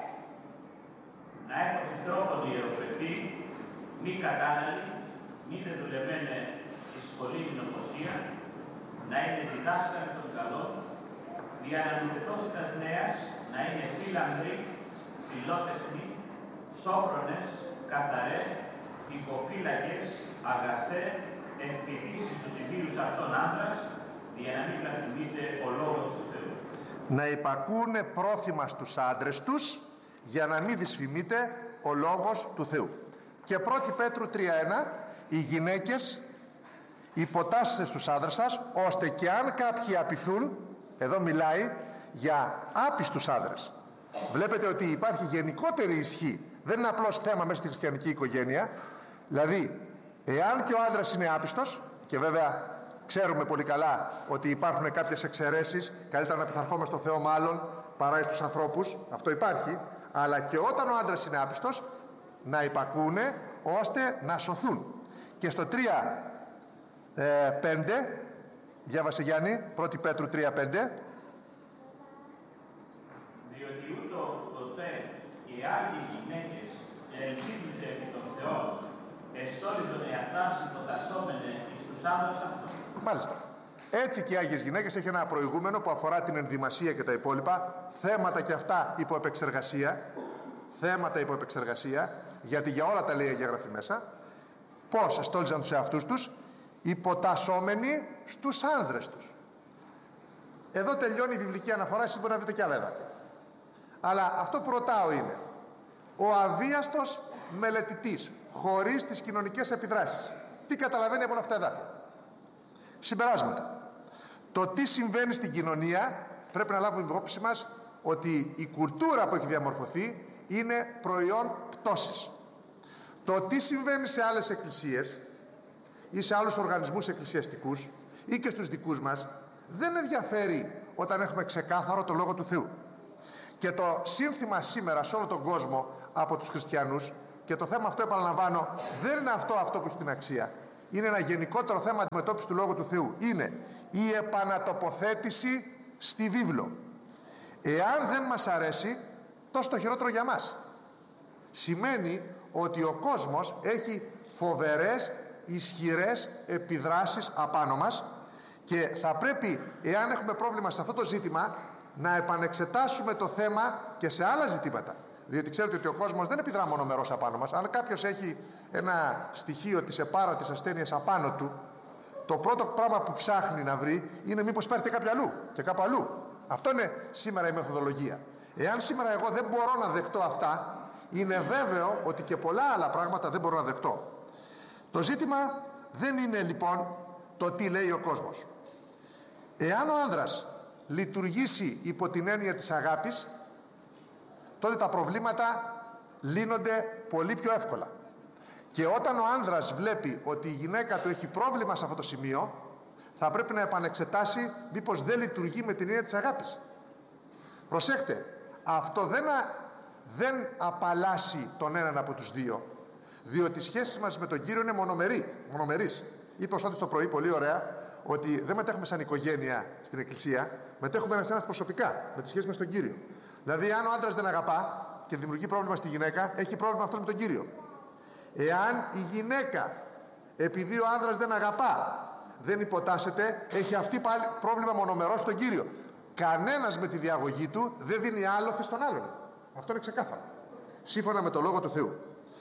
να έχω τρόπο ιεροπρεπή, μη κατάναλη, μη δεδουλεμένε εις πολλή νομοσία, να είναι διδάσκαλοι των καλών, δια να νουθετώσιτας νέας, να είναι φίλανδροι, φιλότεχνοι, σόφρονες, καθαρέ, υποφύλακες, αγαθέ, εκπληθήσεις στους ιδίους αυτών άντρας, για να μην βλασφημείται ο λόγος του Θεού. Να υπακούνε πρόθυμα στους άντρες τους, για να μην δυσφημείται ο λόγος του Θεού. Και πρώτη Πέτρου τρία ένα, οι γυναίκες υποτάσσεστε στους άντρες σας, ώστε και αν κάποιοι απειθούν, εδώ μιλάει για άπιστους άντρες. Βλέπετε ότι υπάρχει γενικότερη ισχύ, δεν είναι απλώς θέμα μέσα στη χριστιανική οικογένεια. Δηλαδή, εάν και ο άντρας είναι άπιστος, και βέβαια ξέρουμε πολύ καλά ότι υπάρχουν κάποιες εξαιρέσεις, καλύτερα να πειθαρχόμαστε στο Θεό μάλλον παρά στους ανθρώπους, αυτό υπάρχει, αλλά και όταν ο άντρας είναι άπιστος, να υπακούνε ώστε να σωθούν. Και στο τρία πέντε, διάβασε Γιάννη, πρώτη Πέτρου τρία πέντε. Διότι ούτω ποτέ οι άλλοι γυναίκες ελπίζουσε επί των Θεών, εστόριζον εαυτάς υποτασσόμενε εις τους άντρας αυτών. Μάλιστα. Έτσι και οι Άγιες Γυναίκες έχει ένα προηγούμενο που αφορά την ενδυμασία και τα υπόλοιπα, θέματα και αυτά υπό επεξεργασία, θέματα υπό επεξεργασία, γιατί για όλα τα λέει η Αγία Γραφή μέσα. Πώς εστόλιζαν τους εαυτούς τους, υποτασσόμενοι στους άνδρες τους. Εδώ τελειώνει η βιβλική αναφορά, εσείς μπορεί να βρείτε κι άλλα εδάφια. Αλλά αυτό που ρωτάω είναι, ο αβίαστος μελετητής, χωρίς τις κοινωνικές επιδράσεις, τι καταλαβαίνει από όλα αυτά τα εδάφια? Συμπεράσματα. Το τι συμβαίνει στην κοινωνία, πρέπει να λάβουμε υπόψη μας ότι η κουλτούρα που έχει διαμορφωθεί είναι προϊόν πτώσης. Το τι συμβαίνει σε άλλες εκκλησίες ή σε άλλους οργανισμούς εκκλησιαστικούς ή και στους δικούς μας δεν ενδιαφέρει όταν έχουμε ξεκάθαρο το Λόγο του Θεού. Και το σύνθημα σήμερα σε όλο τον κόσμο από τους χριστιανούς και το θέμα αυτό, επαναλαμβάνω, δεν είναι αυτό αυτό που έχει την αξία. Είναι ένα γενικότερο θέμα αντιμετώπισης του Λόγου του Θεού. Είναι η επανατοποθέτηση στη βίβλο. Εάν δεν μας αρέσει, τόσο το χειρότερο για μας. Σημαίνει ότι ο κόσμος έχει φοβερές, ισχυρές επιδράσεις απάνω μας και θα πρέπει, εάν έχουμε πρόβλημα σε αυτό το ζήτημα, να επανεξετάσουμε το θέμα και σε άλλα ζητήματα. Διότι ξέρετε ότι ο κόσμος δεν επιδρά μονομερώς απάνω μας. Αν κάποιος έχει ένα στοιχείο της επάρατης ασθένειας απάνω του, το πρώτο πράγμα που ψάχνει να βρει είναι μήπως υπάρχει και κάποιο αλλού και κάπου αλλού. Αυτό είναι σήμερα η μεθοδολογία. Εάν σήμερα εγώ δεν μπορώ να δεχτώ αυτά, είναι βέβαιο ότι και πολλά άλλα πράγματα δεν μπορώ να δεχτώ. Το ζήτημα δεν είναι λοιπόν το τι λέει ο κόσμος. Εάν ο άνδρας λειτουργήσει υπό την έννοια της αγάπης, τότε τα προβλήματα λύνονται πολύ πιο εύκολα. Και όταν ο άνδρας βλέπει ότι η γυναίκα του έχει πρόβλημα σε αυτό το σημείο, θα πρέπει να επανεξετάσει μήπως δεν λειτουργεί με την έννοια της αγάπης. Προσέχτε, αυτό δεν, α, δεν απαλλάσσει τον έναν από τους δύο, διότι οι σχέσεις μας με τον Κύριο είναι μονομερή, μονομερείς. Είπε ο Σώτης το πρωί πολύ ωραία ότι δεν μετέχουμε σαν οικογένεια στην εκκλησία, μετέχουμε ένας ένας προσωπικά με τις σχέσεις μας με τον Κύριο. Δηλαδή, αν ο άντρας δεν αγαπά και δημιουργεί πρόβλημα στη γυναίκα, έχει πρόβλημα αυτός με τον Κύριο. Εάν η γυναίκα, επειδή ο άνδρας δεν αγαπά, δεν υποτάσσεται, έχει αυτή πάλι πρόβλημα μονομερός στον Κύριο. Κανένας με τη διαγωγή του δεν δίνει άλοθη στον άλλον. Αυτό είναι ξεκάθαρο. Σύμφωνα με το Λόγο του Θεού.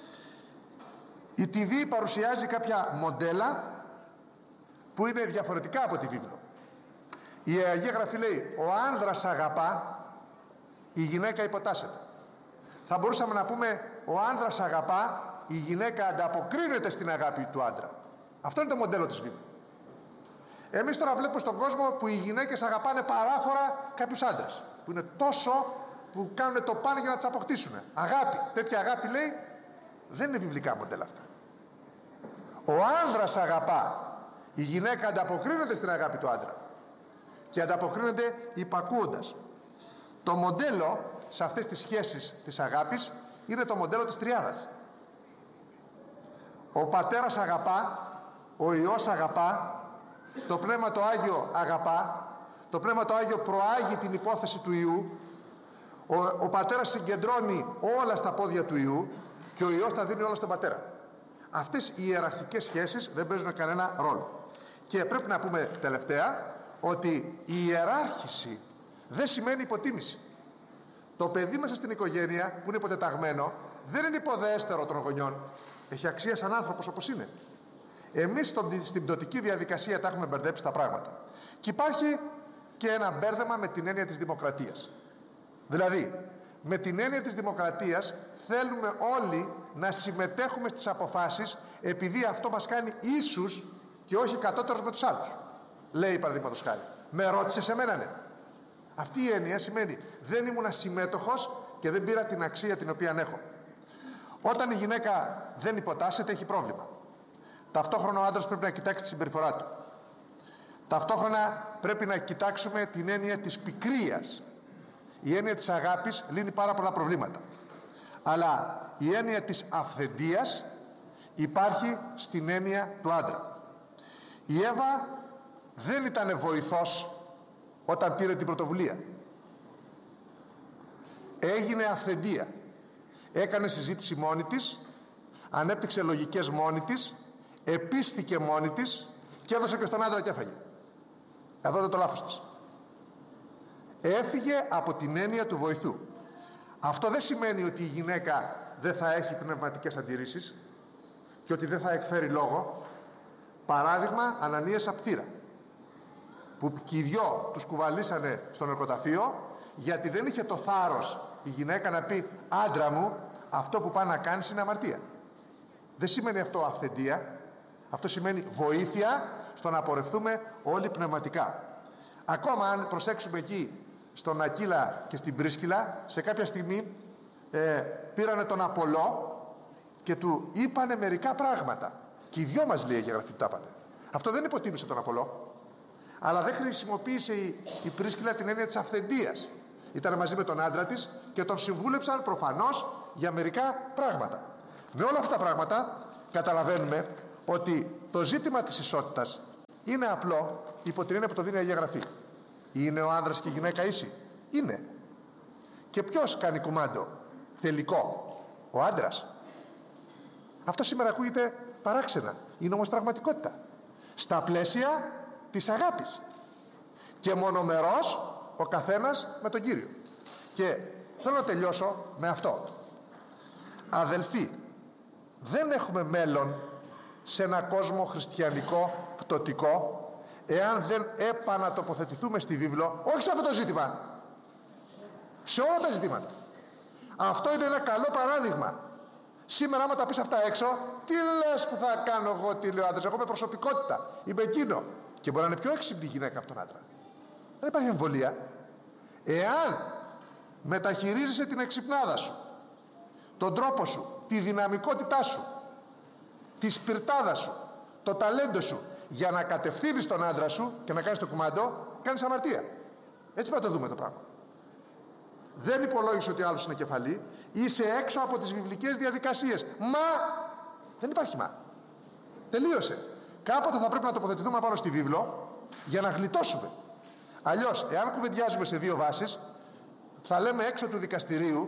Η τι βι παρουσιάζει κάποια μοντέλα που είναι διαφορετικά από τη βίβλο. Η Αγία Γραφή λέει: ο άνδρας αγαπά, η γυναίκα υποτάσσεται. Θα μπορούσαμε να πούμε: ο άνδρας αγαπά, η γυναίκα ανταποκρίνεται στην αγάπη του άντρα. Αυτό είναι το μοντέλο της βίβλου. Εμείς τώρα βλέπουμε στον κόσμο που οι γυναίκες αγαπάνε παράφορα κάποιους άντρες, που είναι τόσο που κάνουν το πάνε για να τις αποκτήσουν. Αγάπη, τέτοια αγάπη λέει, δεν είναι βιβλικά μοντέλα αυτά. Ο άνδρας αγαπά, η γυναίκα ανταποκρίνεται στην αγάπη του άντρα και ανταποκρίνεται υπακούοντας. Το μοντέλο σε αυτές τις σχέσεις της αγάπης είναι το μοντέλο της τριάδας. Ο πατέρας αγαπά, ο Υιός αγαπά, το Πνεύμα το Άγιο αγαπά, το Πνεύμα το Άγιο προάγει την υπόθεση του Υιού, ο, ο πατέρας συγκεντρώνει όλα στα πόδια του Υιού και ο Υιός τα δίνει όλα στον πατέρα. Αυτές οι ιεραρχικές σχέσεις δεν παίζουν κανένα ρόλο. Και πρέπει να πούμε τελευταία ότι η ιεράρχηση δεν σημαίνει υποτίμηση. Το παιδί μέσα στην οικογένεια που είναι υποτεταγμένο δεν είναι υποδέστερο των γονιών. Έχει αξία σαν άνθρωπος όπως είναι. Εμείς στην πτωτική διαδικασία τα έχουμε μπερδέψει τα πράγματα. Και υπάρχει και ένα μπέρδεμα με την έννοια της δημοκρατίας. Δηλαδή, με την έννοια της δημοκρατίας θέλουμε όλοι να συμμετέχουμε στις αποφάσεις επειδή αυτό μας κάνει ίσους και όχι κατώτερους με τους άλλους. Λέει παραδείγματος χάρη: με ρώτησε σε μένα, ναι. Αυτή η έννοια σημαίνει δεν ήμουν συμμέτοχος και δεν πήρα την αξία την οποία έχω. Όταν η γυναίκα δεν υποτάσσεται, έχει πρόβλημα. Ταυτόχρονα ο άντρας πρέπει να κοιτάξει τη συμπεριφορά του. Ταυτόχρονα πρέπει να κοιτάξουμε την έννοια της πικρίας. Η έννοια της αγάπης λύνει πάρα πολλά προβλήματα. Αλλά η έννοια της αυθεντίας υπάρχει στην έννοια του άντρα. Η Εύα δεν ήταν βοηθός όταν πήρε την πρωτοβουλία. Έγινε αυθεντία. Έκανε συζήτηση μόνη της, ανέπτυξε λογικές μόνη της, επίστηκε μόνη της και έδωσε και στον άντρα και έφαγε. Εδώ είναι το λάθος της. Έφυγε από την έννοια του βοηθού. Αυτό δεν σημαίνει ότι η γυναίκα δεν θα έχει πνευματικές αντιρρήσεις και ότι δεν θα εκφέρει λόγο. Παράδειγμα, Ανανίας Σαπφύρα, που και οι δυο τους κουβαλήσανε στο νεκροταφείο γιατί δεν είχε το θάρρος η γυναίκα να πει: άντρα μου, αυτό που πάει να κάνεις είναι αμαρτία. Δεν σημαίνει αυτό αυθεντία. Αυτό σημαίνει βοήθεια στο να πορευτούμε όλοι πνευματικά. Ακόμα αν προσέξουμε εκεί στον Ακύλα και στην Πρίσκυλα, σε κάποια στιγμή ε, πήρανε τον Απολό και του είπανε μερικά πράγματα. Και οι δυο μας λέει η Γραφή του τα είπανε. Αυτό δεν υποτίμησε τον Απολό. Αλλά δεν χρησιμοποίησε η, η Πρίσκυλα την έννοια της αυθεντίας. Ήταν μαζί με τον άντρα της και τον συμβούλεψαν προφανώς για μερικά πράγματα. Με όλα αυτά τα πράγματα καταλαβαίνουμε ότι το ζήτημα της ισότητας είναι απλό υπό την έννοια που το δίνει η Αγία Γραφή. Είναι ο άνδρας και η γυναίκα ίσοι? Είναι. Και ποιος κάνει κουμάντο τελικό? Ο άντρας. Αυτό σήμερα ακούγεται παράξενα, είναι όμως πραγματικότητα, στα πλαίσια της αγάπης, και μονομερός ο καθένας με τον Κύριο. Και θέλω να τελειώσω με αυτό. Αδελφοί, δεν έχουμε μέλλον σε ένα κόσμο χριστιανικό πτωτικό εάν δεν επανατοποθετηθούμε στη βίβλο, όχι σε αυτό το ζήτημα, σε όλα τα ζητήματα. Αυτό είναι ένα καλό παράδειγμα. Σήμερα άμα τα πεις αυτά έξω, τι λες που θα κάνω εγώ, τι λέω άντρας? Εγώ με προσωπικότητα, είμαι εκείνο. Και μπορεί να είναι πιο έξυπνη η γυναίκα από τον άντρα. Δεν υπάρχει εμβολία. Εάν μεταχειρίζεσαι την εξυπνάδα σου, τον τρόπο σου, τη δυναμικότητά σου, τη σπιρτάδα σου, το ταλέντο σου, για να κατευθύνεις τον άντρα σου και να κάνεις το κουμάντο, κάνεις αμαρτία. Έτσι πρέπει να το δούμε το πράγμα. Δεν υπολόγισε ότι άλλος είναι κεφαλή, είσαι έξω από τις βιβλικές διαδικασίες. Μα δεν υπάρχει μα. Τελείωσε. Κάποτε θα πρέπει να τοποθετηθούμε πάνω στη βίβλο για να γλιτώσουμε. Αλλιώς, εάν κουβεντιάζουμε σε δύο βάσεις, θα λέμε έξω του δικαστηρίου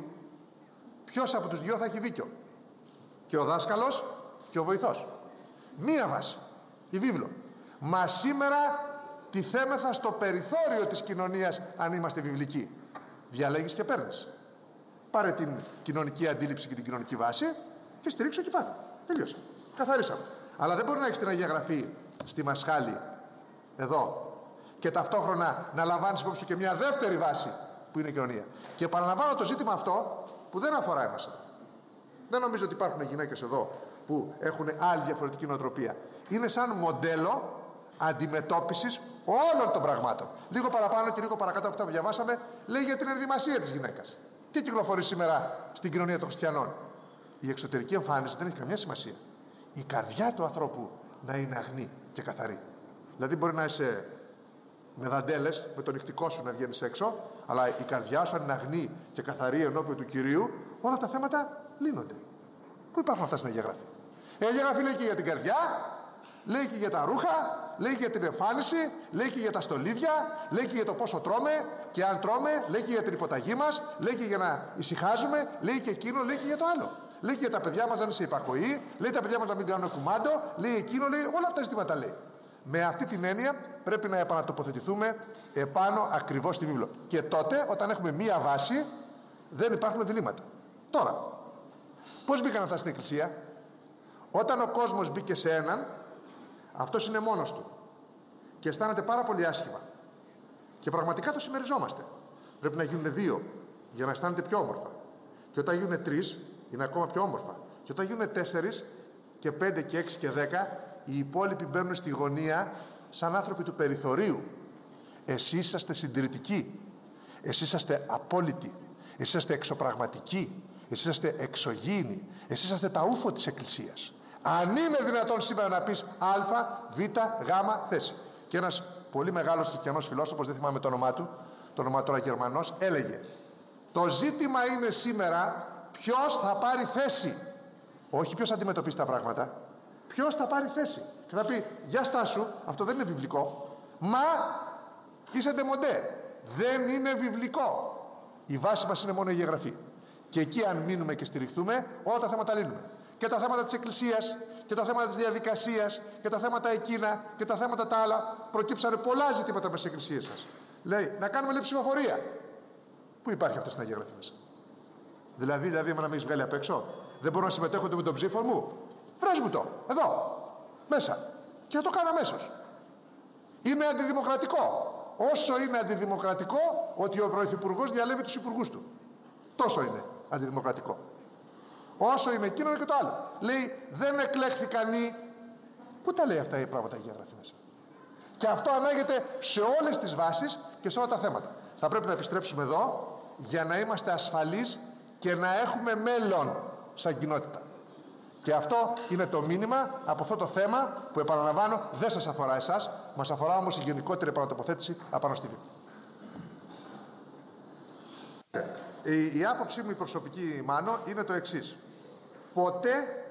ποιος από τους δυο θα έχει δίκιο. Και ο δάσκαλος και ο βοηθός. Μία βάση, η βίβλο. Μα σήμερα τιθέμεθα στο περιθώριο της κοινωνίας αν είμαστε βιβλικοί. Διαλέγεις και παίρνεις. Πάρε την κοινωνική αντίληψη και την κοινωνική βάση και στηρίξω εκεί πάνω. Τελείωσε. Καθαρίσαμε. Αλλά δεν μπορεί να έχεις την Αγία Γραφή στη μασχάλη εδώ και ταυτόχρονα να λαμβάνεις υπόψη και μια δεύτερη βάση που είναι η κοινωνία. Και επαναλαμβάνω το ζήτημα αυτό που δεν αφορά εμάς. Δεν νομίζω ότι υπάρχουν γυναίκες εδώ που έχουν άλλη διαφορετική νοοτροπία. Είναι σαν μοντέλο αντιμετώπισης όλων των πραγμάτων. Λίγο παραπάνω και λίγο παρακάτω από αυτά που διαβάσαμε, λέει για την ενδυμασία της γυναίκας. Τι κυκλοφορεί σήμερα στην κοινωνία των χριστιανών? Η εξωτερική εμφάνιση δεν έχει καμιά σημασία. Η καρδιά του ανθρώπου να είναι αγνή και καθαρή. Δηλαδή, μπορεί να είσαι με δαντέλες, με το νυχτικό σου να βγαίνεις έξω, αλλά η καρδιά σου αν είναι αγνή και καθαρή ενώπιον του Κυρίου, όλα τα θέματα λύνονται. Πού υπάρχουν αυτά στην Αγία Γραφή? Η Αγία Γραφή λέει και για την καρδιά, λέει και για τα ρούχα, λέει και για την εμφάνιση, λέει και για τα στολίδια, λέει και για το πόσο τρώμε και αν τρώμε, λέει και για την υποταγή μας, λέει και για να ησυχάζουμε, λέει και εκείνο, λέει και για το άλλο. Λέει και για τα παιδιά μας να είναι σε υπακοή, λέει τα παιδιά μας να μην κάνουν κουμάντο, λέει εκείνο, λέει όλα αυτά τα ζητήματα λέει. Με αυτή την έννοια πρέπει να επανατοποθετηθούμε επάνω ακριβώς στη βίβλο. Και τότε, όταν έχουμε μία βάση, δεν υπάρχουν διλήμματα. Τώρα, πώς μπήκαν αυτά στην Εκκλησία? Όταν ο κόσμος μπήκε σε έναν, αυτός είναι μόνος του και αισθάνεται πάρα πολύ άσχημα. Και πραγματικά το συμμεριζόμαστε. Πρέπει να γίνουν δύο για να αισθάνεται πιο όμορφα. Και όταν γίνουν τρεις, είναι ακόμα πιο όμορφα. Και όταν γίνουν τέσσερις και πέντε και έξι και δέκα, οι υπόλοιποι μπαίνουν στη γωνία σαν άνθρωποι του περιθωρίου. Εσείς είσαστε συντηρητικοί, εσείς είσαστε απόλυτοι, εσείς είσαστε εξωπραγματικοί, εσείς είσαστε εξωγήινοι, εσείς είσαστε τα ούφο της Εκκλησίας. Αν είναι δυνατόν σήμερα να πεις α, β, γ θέση. Και ένας πολύ μεγάλος χριστιανός φιλόσοφος, δεν θυμάμαι το όνομά του, το όνομά τώρα Γερμανός, έλεγε: το ζήτημα είναι σήμερα ποιος θα πάρει θέση, όχι ποιος θα αντιμετωπίσει τα πράγματα. Ποιος θα πάρει θέση και θα πει: για στάσου, αυτό δεν είναι βιβλικό. Μα είσαι ντεμοντέ, δεν είναι βιβλικό. Η βάση μας είναι μόνο η Αγία Γραφή. Και εκεί αν μείνουμε και στηριχθούμε, όλα τα θέματα λύνουμε. Και τα θέματα της Εκκλησίας και τα θέματα της διαδικασίας και τα θέματα εκείνα και τα θέματα τα άλλα. Προκύψανε πολλά ζητήματα μέσα στις εκκλησίες σας. Λέει να κάνουμε λέει ψηφοφορία. Πού υπάρχει αυτό στην Αγία Γραφή μέσα? Δηλαδή, δηλαδή, να με βγάλει απ' έξω, δεν μπορώ να συμμετέχω με τον ψήφο μου. Βρες μου το, εδώ, μέσα. Και θα το κάνω αμέσως. Είναι αντιδημοκρατικό. Όσο είναι αντιδημοκρατικό ότι ο πρωθυπουργός διαλέγει τους υπουργούς του. Τόσο είναι αντιδημοκρατικό. Όσο είναι εκείνο είναι και το άλλο. Λέει δεν εκλέχθηκαν οι... Πού τα λέει αυτά οι πράγματα η Αγία Γραφή μέσα? Και αυτό ανάγεται σε όλες τις βάσεις και σε όλα τα θέματα. Θα πρέπει να επιστρέψουμε εδώ για να είμαστε ασφαλείς και να έχουμε μέλλον σαν κοινότητα. Και αυτό είναι το μήνυμα από αυτό το θέμα που, επαναλαμβάνω, δεν σας αφορά εσάς, μας αφορά όμως η γενικότερη επανατοποθέτηση απάνω στη βίβλο. Η, η άποψή μου η προσωπική, Μάνο, είναι το εξής. Ποτέ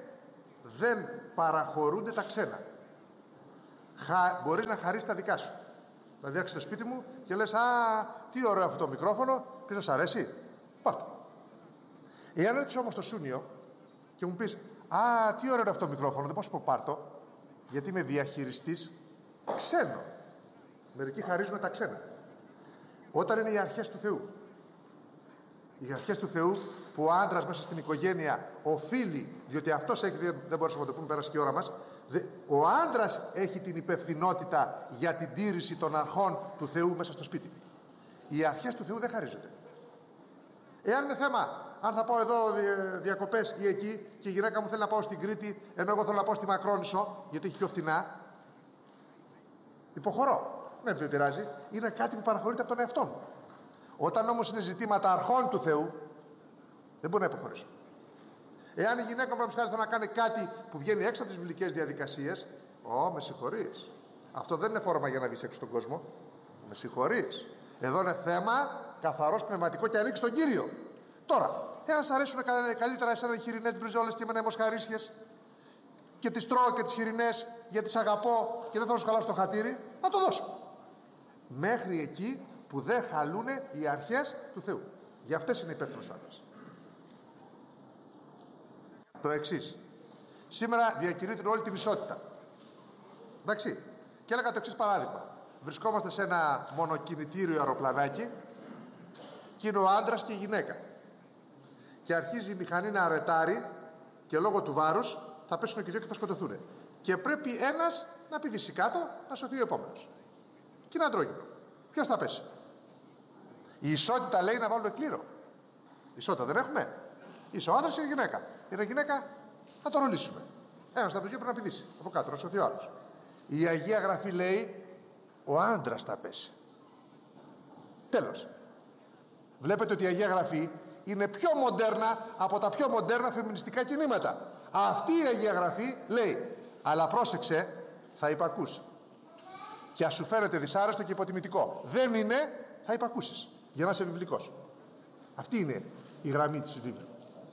δεν παραχωρούνται τα ξένα. Χα, μπορείς να χαρίσεις τα δικά σου. Δηλαδή έρχεσαι στο σπίτι μου και λες, α, τι ωραίο αυτό το μικρόφωνο, ποιος σας αρέσει, πάρτε. Εάν έρθεις όμως στο Σούνιο και μου πεις, α, τι ωραίο αυτό το μικρόφωνο, δεν μπορώ να σου πω πάρτο, γιατί είμαι διαχειριστής ξένο. Μερικοί χαρίζουν τα ξένα. Όταν είναι οι αρχές του Θεού, οι αρχές του Θεού που ο άντρας μέσα στην οικογένεια οφείλει, διότι αυτός έχει, δεν μπορούσαμε να το πούμε, πέρασε και η ώρα μας, ο άντρας έχει την υπευθυνότητα για την τήρηση των αρχών του Θεού μέσα στο σπίτι. Οι αρχές του Θεού δεν χαρίζονται. Εάν είναι θέμα, αν θα πάω εδώ διακοπές ή εκεί και η γυναίκα μου θέλει να πάω στην Κρήτη, ενώ εγώ θέλω να πάω στη Μακρόνησο, γιατί έχει πιο φτηνά, υποχωρώ. Δεν με πειράζει. Είναι κάτι που παραχωρείται από τον εαυτό μου. Όταν όμως είναι ζητήματα αρχών του Θεού, δεν μπορώ να υποχωρήσω. Εάν η γυναίκα μου θέλει να κάνει κάτι που βγαίνει έξω από τις βιβλικές διαδικασίες, ω, με συγχωρείς. Αυτό δεν είναι φόρμα για να βγεις έξω στον κόσμο. Με συγχωρείς. Εδώ είναι θέμα καθαρός, πνευματικό και ανοίξει τον Κύριο. Τώρα, εάν σας αρέσουν καλύτερα εσένα οι χοιρινές μπριζόλες και εμένα οι μοσχαρίσιες και τις τρώω και τις χοιρινές γιατί τις αγαπώ και δεν θέλω να σου χαλάσω το χατήρι, να το δώσω. Μέχρι εκεί που δεν χαλούν οι αρχές του Θεού. Για αυτές είναι υπεύθυνος άντρας. Το εξής. Σήμερα διακηρύττουν όλη την ισότητα. Εντάξει. Και έλεγα το εξής παράδειγμα. Βρισκόμαστε σε ένα μονοκινητήριο αεροπλανάκι και είναι ο άντρας και η γυναίκα. Και αρχίζει η μηχανή να αρετάρει και λόγω του βάρους θα πέσουν και οι δύο και θα σκοτωθούν. Και πρέπει ένας να πηδήσει κάτω να σωθεί ο επόμενος. Και είναι αντρόγυνο. Ποιος θα πέσει? Η ισότητα λέει να βάλουμε κλήρο. Ισότητα δεν έχουμε? Είσαι ο άντρας ή η γυναίκα? Είναι γυναίκα, να το ρολίσουμε. Ένας από τους δύο πρέπει να πηδήσει από κάτω, να σωθεί ο άλλος. Η Αγία Γραφή λέει ο άντρας θα πέσει. Τέλος. Βλέπετε ότι η Αγία Γραφή είναι πιο μοντέρνα από τα πιο μοντέρνα φεμινιστικά κινήματα. Αυτή η Αγία Γραφή λέει, αλλά πρόσεξε, θα υπακούς. Και ας σου φαίνεται δυσάρεστο και υποτιμητικό. Δεν είναι, θα υπακούσεις. Για να είσαι βιβλικός. Αυτή είναι η γραμμή της βίβλου.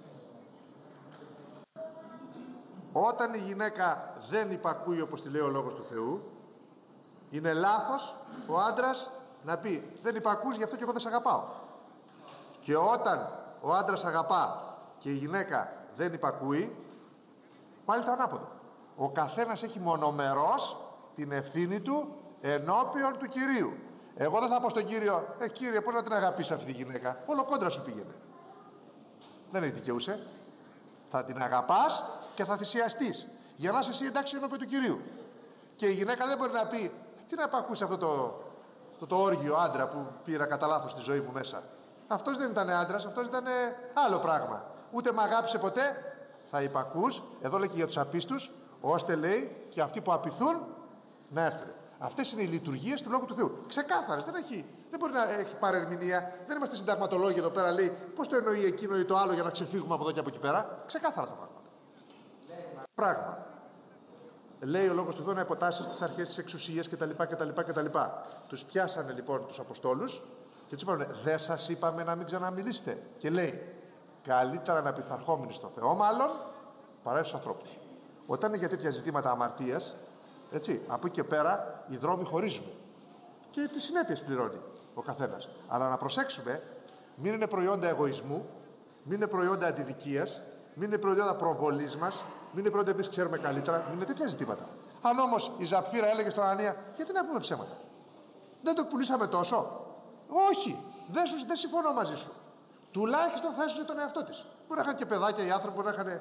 Όταν η γυναίκα δεν υπακούει όπως τη λέει ο Λόγος του Θεού, είναι λάθος ο άντρας να πει δεν υπακούς, γι' αυτό και εγώ δεν σε αγαπάω. Και όταν ο άντρας αγαπά και η γυναίκα δεν υπακούει, πάλι το ανάποδο. Ο καθένας έχει μονομερός την ευθύνη του ενώπιον του Κυρίου. Εγώ δεν θα πω στον Κύριο, ε Κύριε, πώς να την αγαπήσει αυτή τη γυναίκα? Όλο κόντρα σου πήγαινε. Δεν έχει δικαιούσε. Θα την αγαπάς και θα θυσιαστείς για να είσαι εσύ εντάξει ενώπιον του Κυρίου. Και η γυναίκα δεν μπορεί να πει τι να υπακούσει αυτό το, το, το όργιο άντρα που πήρα κατά λάθος στη ζωή μου μέσα. Αυτός δεν ήταν άντρας, αυτός ήταν άλλο πράγμα. Ούτε με αγάπησε ποτέ. Θα υπακούς, εδώ λέει και για τους απίστους, ώστε λέει και αυτοί που απειθούν να έρθουν. Αυτές είναι οι λειτουργίες του Λόγου του Θεού. Ξεκάθαρες, δεν, έχει, δεν μπορεί να έχει παρερμηνία. Δεν είμαστε συνταγματολόγοι εδώ πέρα, λέει πώς το εννοεί εκείνο ή το άλλο για να ξεφύγουμε από εδώ και από εκεί πέρα. Ξεκάθαρα τα πράγματα. Πράγμα. Λέει ο Λόγος του Θεού να υποτάσσεις τις αρχές της εξουσίας κτλ. κτλ, κτλ. Τους πιάσανε λοιπόν τους Αποστόλους και τους είπανε, δεν σας είπαμε να μην ξαναμιλήσετε? Και λέει, καλύτερα να πειθαρχόμενοι στο Θεό μάλλον παρά στους ανθρώπους. Όταν είναι για τέτοια ζητήματα αμαρτίας, έτσι, από εκεί και πέρα οι δρόμοι χωρίζουν και τις συνέπειες πληρώνει ο καθένας. Αλλά να προσέξουμε, μην είναι προϊόντα εγωισμού, μην είναι προϊόντα αντιδικίας, μην είναι προϊόντα προβολής μας, μην είναι προϊόντα εμείς ξέρουμε καλύτερα, μην είναι τέτοια ζητήματα. Αν όμως η Ζαπφύρα έλεγε στον Ανανία, γιατί να πούμε ψέματα? Δεν το πουλήσαμε τόσο? Όχι, δεν, σου, δεν συμφωνώ μαζί σου. Τουλάχιστον θα έσωσε τον εαυτό της. Μπορεί να είχαν και παιδάκια οι άνθρωποι, μπορεί να είχαν.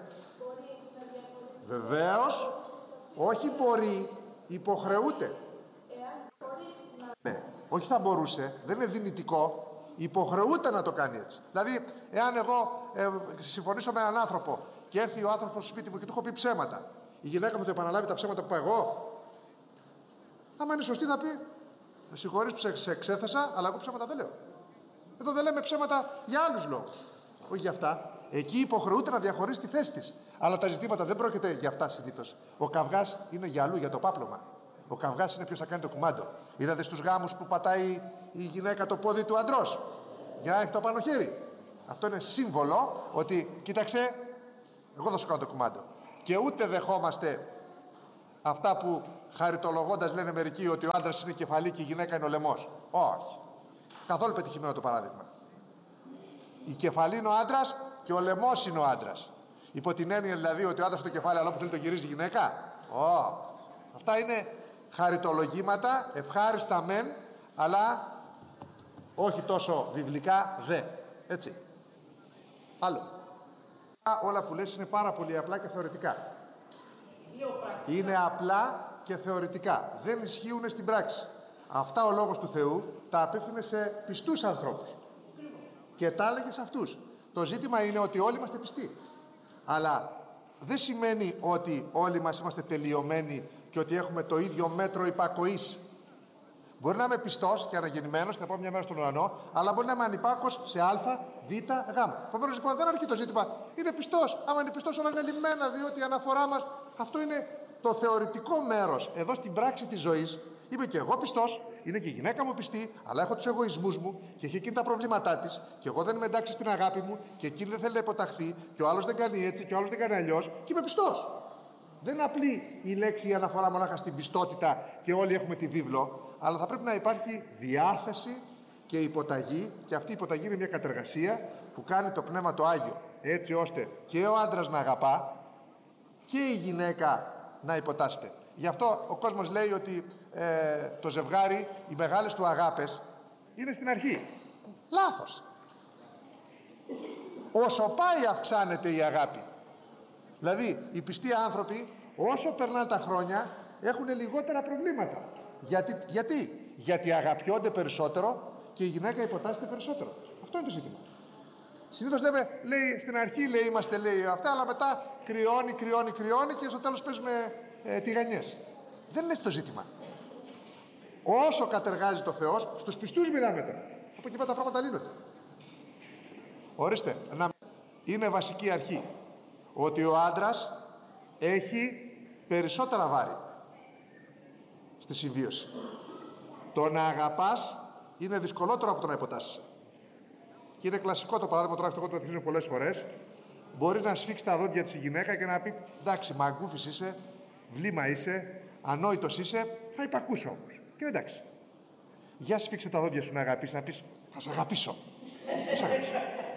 Βεβαίως, όχι μπορεί, υποχρεούται. Ναι, όχι θα μπορούσε, δεν είναι δυνητικό, υποχρεούται να το κάνει έτσι. Δηλαδή, εάν εγώ ε, συμφωνήσω με έναν άνθρωπο και έρθει ο άνθρωπος στο σπίτι μου και του έχω πει ψέματα, η γυναίκα μου το επαναλάβει τα ψέματα που είπα εγώ, άμα είναι σωστή θα πει, με συγχωρείς που σε εξέθεσα, αλλά εγώ ψέματα δεν λέω. Εδώ δεν λέμε ψέματα για άλλους λόγους, όχι για αυτά. Εκεί υποχρεούται να διαχωρίσει τη θέση της. Αλλά τα ζητήματα δεν πρόκειται για αυτά συνήθως. Ο καυγάς είναι για αλλού, για το πάπλωμα. Ο καυγάς είναι ποιος θα κάνει το κουμάντο. Είδατε στους γάμους που πατάει η γυναίκα το πόδι του αντρός για να έχει το πάνω χέρι? Αυτό είναι σύμβολο ότι, κοίταξε, εγώ θα σου κάνω το κουμάντο. και ούτε δεχόμαστε αυτά που χαριτολογώντας λένε μερικοί ότι ο άντρας είναι η κεφαλή και η γυναίκα είναι ο λαιμός. Όχι. Καθόλου πετυχημένο το παράδειγμα. Η κεφαλή είναι ο άντρας και ο λαιμός είναι ο άντρας. Υπό την έννοια δηλαδή ότι ο άντρας είναι το κεφάλι, αλλά όπου θέλει το γυρίζει η γυναίκα. Όχι. Αυτά είναι χαριτολογήματα, ευχάριστα μεν, αλλά όχι τόσο βιβλικά δε. Έτσι. Άλλο. Όλα που λες είναι πάρα πολύ απλά και θεωρητικά. Είναι απλά και θεωρητικά. Δεν ισχύουν στην πράξη. Αυτά ο Λόγος του Θεού τα απίφθινε σε πιστούς ανθρώπους. Και τα έλεγε σε αυτούς. Το ζήτημα είναι ότι όλοι είμαστε πιστοί. Αλλά δεν σημαίνει ότι όλοι μας είμαστε τελειωμένοι και ότι έχουμε το ίδιο μέτρο υπακοής. Μπορεί να είμαι πιστός και αναγεννημένος και να πάω μια μέρα στον ουρανό, αλλά μπορεί να είμαι ανυπάκος σε Α, Β, Γ. Επομένως λοιπόν δεν αρκεί το ζήτημα. Είναι πιστός. Άμα είναι πιστός, όλα είναι λυμμένα, διότι η αναφορά μας, αυτό είναι το θεωρητικό μέρος. Εδώ στην πράξη της ζωής είμαι και εγώ πιστός, είναι και η γυναίκα μου πιστή, αλλά έχω τους εγωισμούς μου και έχει εκείνη τα προβλήματά της, και εγώ δεν είμαι εντάξει στην αγάπη μου, και εκείνη δεν θέλει να υποταχθεί, και ο άλλος δεν κάνει έτσι, και ο άλλος δεν κάνει αλλιώς, και είμαι πιστός. Δεν είναι απλή η λέξη η αναφορά μονάχα στην πιστότητα και όλοι έχουμε τη βίβλο, αλλά θα πρέπει να υπάρχει διάθεση και υποταγή, και αυτή η υποταγή είναι μια κατεργασία που κάνει το Πνεύμα το Άγιο, έτσι ώστε και ο άντρας να αγαπά και η γυναίκα να υποτάσσεται. Γι' αυτό ο κόσμος λέει ότι ε, το ζευγάρι, οι μεγάλες του αγάπες είναι στην αρχή. Λάθος. Όσο πάει αυξάνεται η αγάπη. Δηλαδή οι πιστοί άνθρωποι όσο περνάνε τα χρόνια έχουν λιγότερα προβλήματα. Γιατί, γιατί, γιατί αγαπιόνται περισσότερο και η γυναίκα υποτάσσεται περισσότερο. Αυτό είναι το ζήτημα. Συνήθως λέμε, λέει, στην αρχή λέει, είμαστε λέει αυτά, αλλά μετά κρυώνει, κρυώνει, κρυώνει και στο τέλος παίζουμε ε, τηγανιές. Δεν είναι στο ζήτημα. Όσο κατεργάζει το Θεός, στους πιστούς μιλάμε τώρα. Από εκεί πέρα τα πράγματα λύνονται. Ορίστε, να... είναι βασική αρχή ότι ο άντρας έχει περισσότερα βάρη στη συμβίωση. Το να αγαπάς είναι δυσκολότερο από το να υποτάσσεσαι. Και είναι κλασικό το παράδειγμα, τώρα αυτό το θυμίζω πολλές φορές. Μπορεί να σφίξει τα δόντια της η γυναίκα και να πει, εντάξει, μαγκούφης είσαι, βλήμα είσαι, ανόητος είσαι, θα υπακούσω όμως. Και εντάξει. Για σφίξε τα δόντια σου να αγαπήσεις, να πεις, θα σε αγαπήσω. Θα σε αγαπήσω.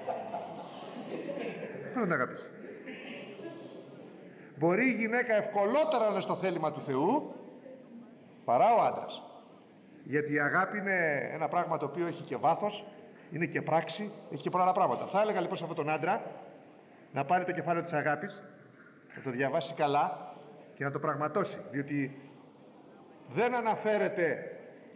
Δεν θα την αγαπήσει. Μπορεί η γυναίκα ευκολότερα να είναι στο θέλημα του Θεού παρά ο άντρας. Γιατί η αγάπη είναι ένα πράγμα το οποίο έχει και βάθος, είναι και πράξη, έχει και πολλά άλλα πράγματα. Θα έλεγα λοιπόν σε αυτόν τον άντρα να πάρει το κεφάλαιο της αγάπης, να το διαβάσει καλά και να το πραγματώσει, διότι δεν αναφέρεται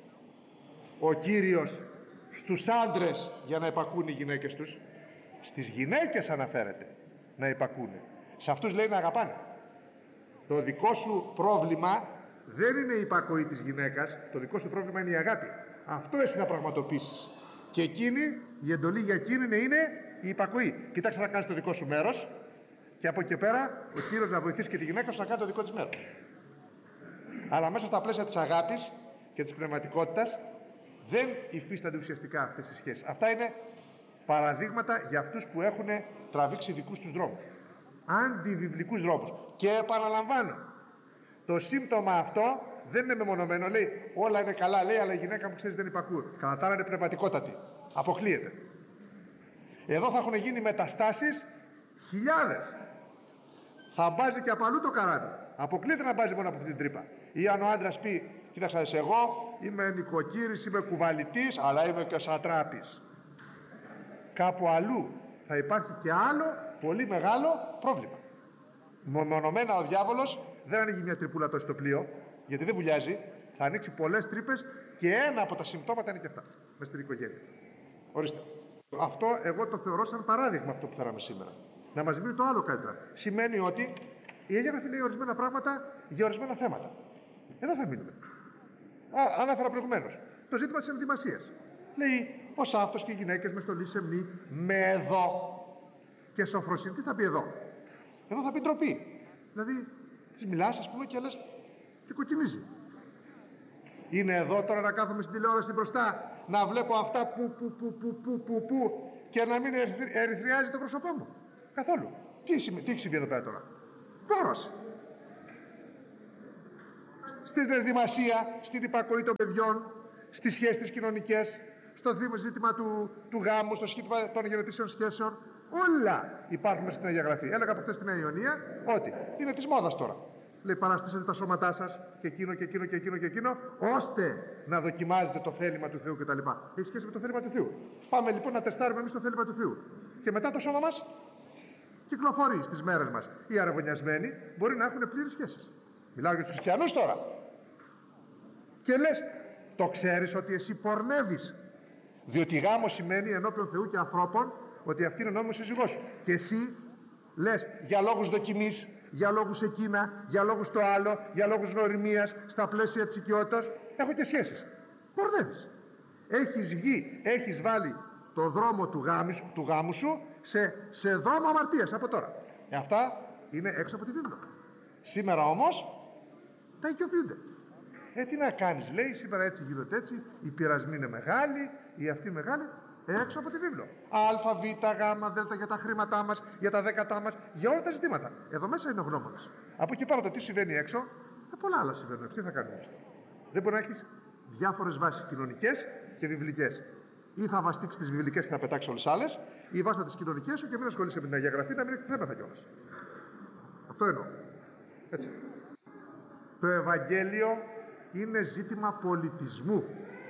ο Κύριος στους άντρες για να υπακούν οι γυναίκες τους, στις γυναίκες αναφέρεται να υπακούν. Σε αυτούς λέει να αγαπάνε. Το δικό σου πρόβλημα δεν είναι η υπακοή της γυναίκας, το δικό σου πρόβλημα είναι η αγάπη. Αυτό εσύ να πραγματοποιήσεις. Και εκείνη, η εντολή για εκείνη είναι η υπακοή. Κοίταξε να κάνεις το δικό σου μέρος και από εκεί πέρα ο Κύριος να βοηθήσει και τη γυναίκα σου να κάνει το δικό της μέρος. Αλλά μέσα στα πλαίσια της αγάπης και της πνευματικότητας δεν υφίστανται ουσιαστικά αυτές οι σχέσεις. Αυτά είναι παραδείγματα για αυτούς που έχουν τραβήξει δικούς τους δρόμους, αντιβιβλικούς δρόμους. Και επαναλαμβάνω, το σύμπτωμα αυτό δεν είναι μεμονωμένο. Λέει όλα είναι καλά, λέει, αλλά η γυναίκα μου ξέρεις δεν υπακούει. Κατά τα άλλα είναι πνευματικότατη. Αποκλείεται. Εδώ θα έχουν γίνει μεταστάσεις χιλιάδες. Θα μπάζει και από αλλού το καράβι. Αποκλείεται να μπάζει μόνο από αυτή την τρύπα. Ή αν ο άντρας πει, κοίταξα σε εγώ είμαι νοικοκύρης, είμαι κουβαλητής, αλλά είμαι και σατράπης. Κάπου αλλού θα υπάρχει και άλλο πολύ μεγάλο πρόβλημα. Μονομένα ο διάβολος δεν ανοίγει μια τρυπούλα τόσο στο πλοίο, γιατί δεν βουλιάζει, θα ανοίξει πολλές τρύπες και ένα από τα συμπτώματα είναι και αυτά μες στην οικογένεια. Ορίστε. Αυτό εγώ το θεωρώ σαν παράδειγμα αυτό που φέραμε σήμερα. Να μας μείνει το άλλο καλύτερα. Σημαίνει ότι η Αγία Γραφή λέει ορισμένα πράγματα για ορισμένα θέματα. Εδώ θα μείνουμε. Α, ανάφερα προηγουμένως το ζήτημα της ενδυμασίας. Λέει ως αυτός και οι γυναίκες με στολή σεμνή με εδώ. Και σοφροσύνη, τι θα πει εδώ? Εδώ θα πει ντροπή. Δηλαδή της μιλάς ας πούμε και λες και κοκκινίζει. Είναι εδώ τώρα να κάθομαι στην τηλεόραση μπροστά να βλέπω αυτά που που που που που που, που και να μην ερυθριάζει το πρόσωπό μου? Καθόλου. Τι, τι έχει συμβεί εδώ πέρα τώρα? Πόρος. Στην ενδυμασία, στην υπακοή των παιδιών, στις σχέσεις τις κοινωνικές, στο ζήτημα του, του γάμου, στο ζήτημα των γενετήσεων σχέσεων, όλα υπάρχουν στην Αγία Γραφή. Έλεγα από χτες στην Νέα Ιωνία ότι είναι της μόδας τώρα. Λέει, παραστήσετε τα σώματά σας και εκείνο και εκείνο και εκείνο και εκείνο, ώστε να δοκιμάζετε το θέλημα του Θεού κτλ. Έχει σχέση με το θέλημα του Θεού. Πάμε λοιπόν να τεστάρουμε εμείς το θέλημα του Θεού. Και μετά το σώμα μας κυκλοφορεί στις μέρες μας. Οι αραβωνιασμένοι μπορεί να έχουν πλήρες σχέσεις. Μιλάω για τους χριστιανούς τώρα. Και λες, το ξέρεις ότι εσύ πορνεύεις? Διότι γάμος σημαίνει ενώπιον Θεού και ανθρώπων ότι αυτή είναι ο νόμιμος σύζυγός σου. Και εσύ λες για λόγους δοκιμής, για λόγους εκείνα, για λόγους το άλλο, για λόγους γνωριμίας, στα πλαίσια της οικειότητας, έχω και σχέσεις. Πορνεύεις. Έχεις βγει, έχεις βάλει το δρόμο του γάμου, του γάμου σου σε, σε δρόμο αμαρτίας από τώρα. Ε, αυτά είναι έξω από τη βίβλο. Σήμερα όμως τα οικειοποιούνται. Ε, τι να κάνεις, λέει, σήμερα έτσι γίνονται έτσι, οι πειρασμοί είναι μεγάλοι, οι αυτοί μεγάλοι, έξω από τη βίβλο. Α, Β, Γ, Δ για τα χρήματά μας, για τα δέκατά μας, για όλα τα ζητήματα. Εδώ μέσα είναι ο γνώμονας. Από εκεί πέρα το τι συμβαίνει έξω, ε, πολλά άλλα συμβαίνουν. Τι θα κάνουμε? Δεν μπορεί να έχεις διάφορες βάσεις κοινωνικές και βιβλικές. Ή θα βαστίξεις τις βιβλικές και θα πετάξεις όλες τις άλλες, ή βάστα τις κοινωνικές σου και μην ασχολείσαι με την Αγία Γραφή, να μην εκτιθέμεθα κιόλας. Αυτό εννοώ. Έτσι. Το Ευαγγέλιο είναι ζήτημα πολιτισμού.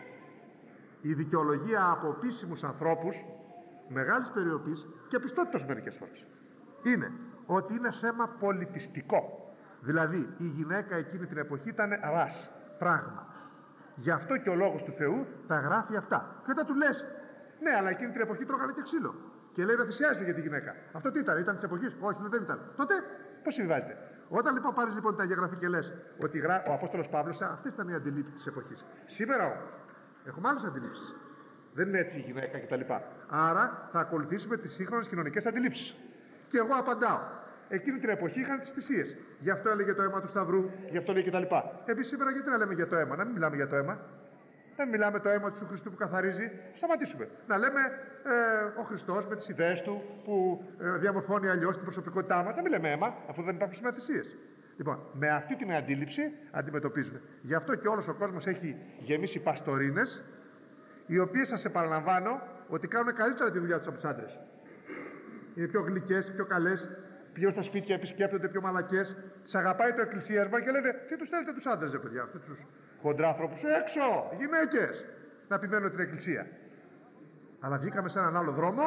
Η δικαιολογία από επίσημους ανθρώπους μεγάλης περιοπής και πιστότητος μερικές φορές είναι ότι είναι θέμα πολιτιστικό. Δηλαδή η γυναίκα εκείνη την εποχή ήταν ρας, πράγμα. Γι' αυτό και ο λόγος του Θεού τα γράφει αυτά. Και όταν του λες, ναι, αλλά εκείνη την εποχή τρώγανε και ξύλο, και λέει να θυσιάζει για τη γυναίκα. Αυτό τι ήταν, ήταν της εποχής? Όχι, δεν ήταν. Τότε πώς συμβιβάζεται? Όταν λοιπόν πάρεις λοιπόν την Αγία Γραφή και λες ότι ο Απόστολος Παύλος, αυτές ήταν οι αντιλήψεις της εποχής. Σήμερα όμως έχουμε άλλες αντιλήψεις. Δεν είναι έτσι η γυναίκα κτλ. Άρα θα ακολουθήσουμε τις σύγχρονες κοινωνικές αντιλήψεις. Και εγώ απαντάω. Εκείνη την εποχή είχαν τις θυσίες. Γι' αυτό έλεγε το αίμα του Σταυρού, γι' αυτό λέει κτλ. Εμείς σήμερα γιατί να λέμε για το αίμα? Να μην μιλάμε για το αίμα. Να μην μιλάμε το αίμα του Χριστού που καθαρίζει. Σταματήσουμε. Να λέμε ε, ο Χριστός με τις ιδέες του που ε, διαμορφώνει αλλιώς την προσωπικότητά μας. Να μην λέμε αίμα, αφού δεν υπάρχουν σήμερα θυσίες. Λοιπόν, με αυτή την αντίληψη αντιμετωπίζουμε. Γι' αυτό και όλος ο κόσμος έχει γεμίσει παστορίνες, οι οποίες, σας επαναλαμβάνω, ότι κάνουν καλύτερα τη δουλειά τους από τους άντρες. Είναι πιο γλυκές, πιο καλές, πηγαίνουν στα σπίτια, επισκέπτονται, πιο μαλακές. Τις αγαπάει το εκκλησίασμα και λένε, τι τους θέλετε τους άντρες, ρε παιδιά, αυτούς τους χοντράνθρωπους, έξω, γυναίκες, να επιμένουν την εκκλησία. Αλλά βγήκαμε σε έναν άλλο δρόμο,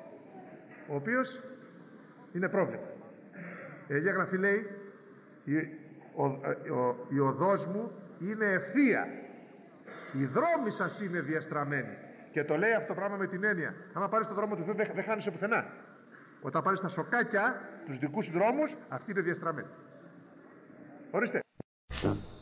ο οποίος είναι πρόβλημα. Η Αγία Γραφή λέει, η, ο, ο, η οδός μου είναι ευθεία, οι δρόμοι σας είναι διαστραμμένοι. Και το λέει αυτό το πράγμα με την έννοια, άμα πάρεις το δρόμο του Θεού δεν, δεν χάνεσαι πουθενά. Όταν πάρεις τα σοκάκια, τους δικούς δρόμους, αυτοί είναι διαστραμμένοι. Ορίστε.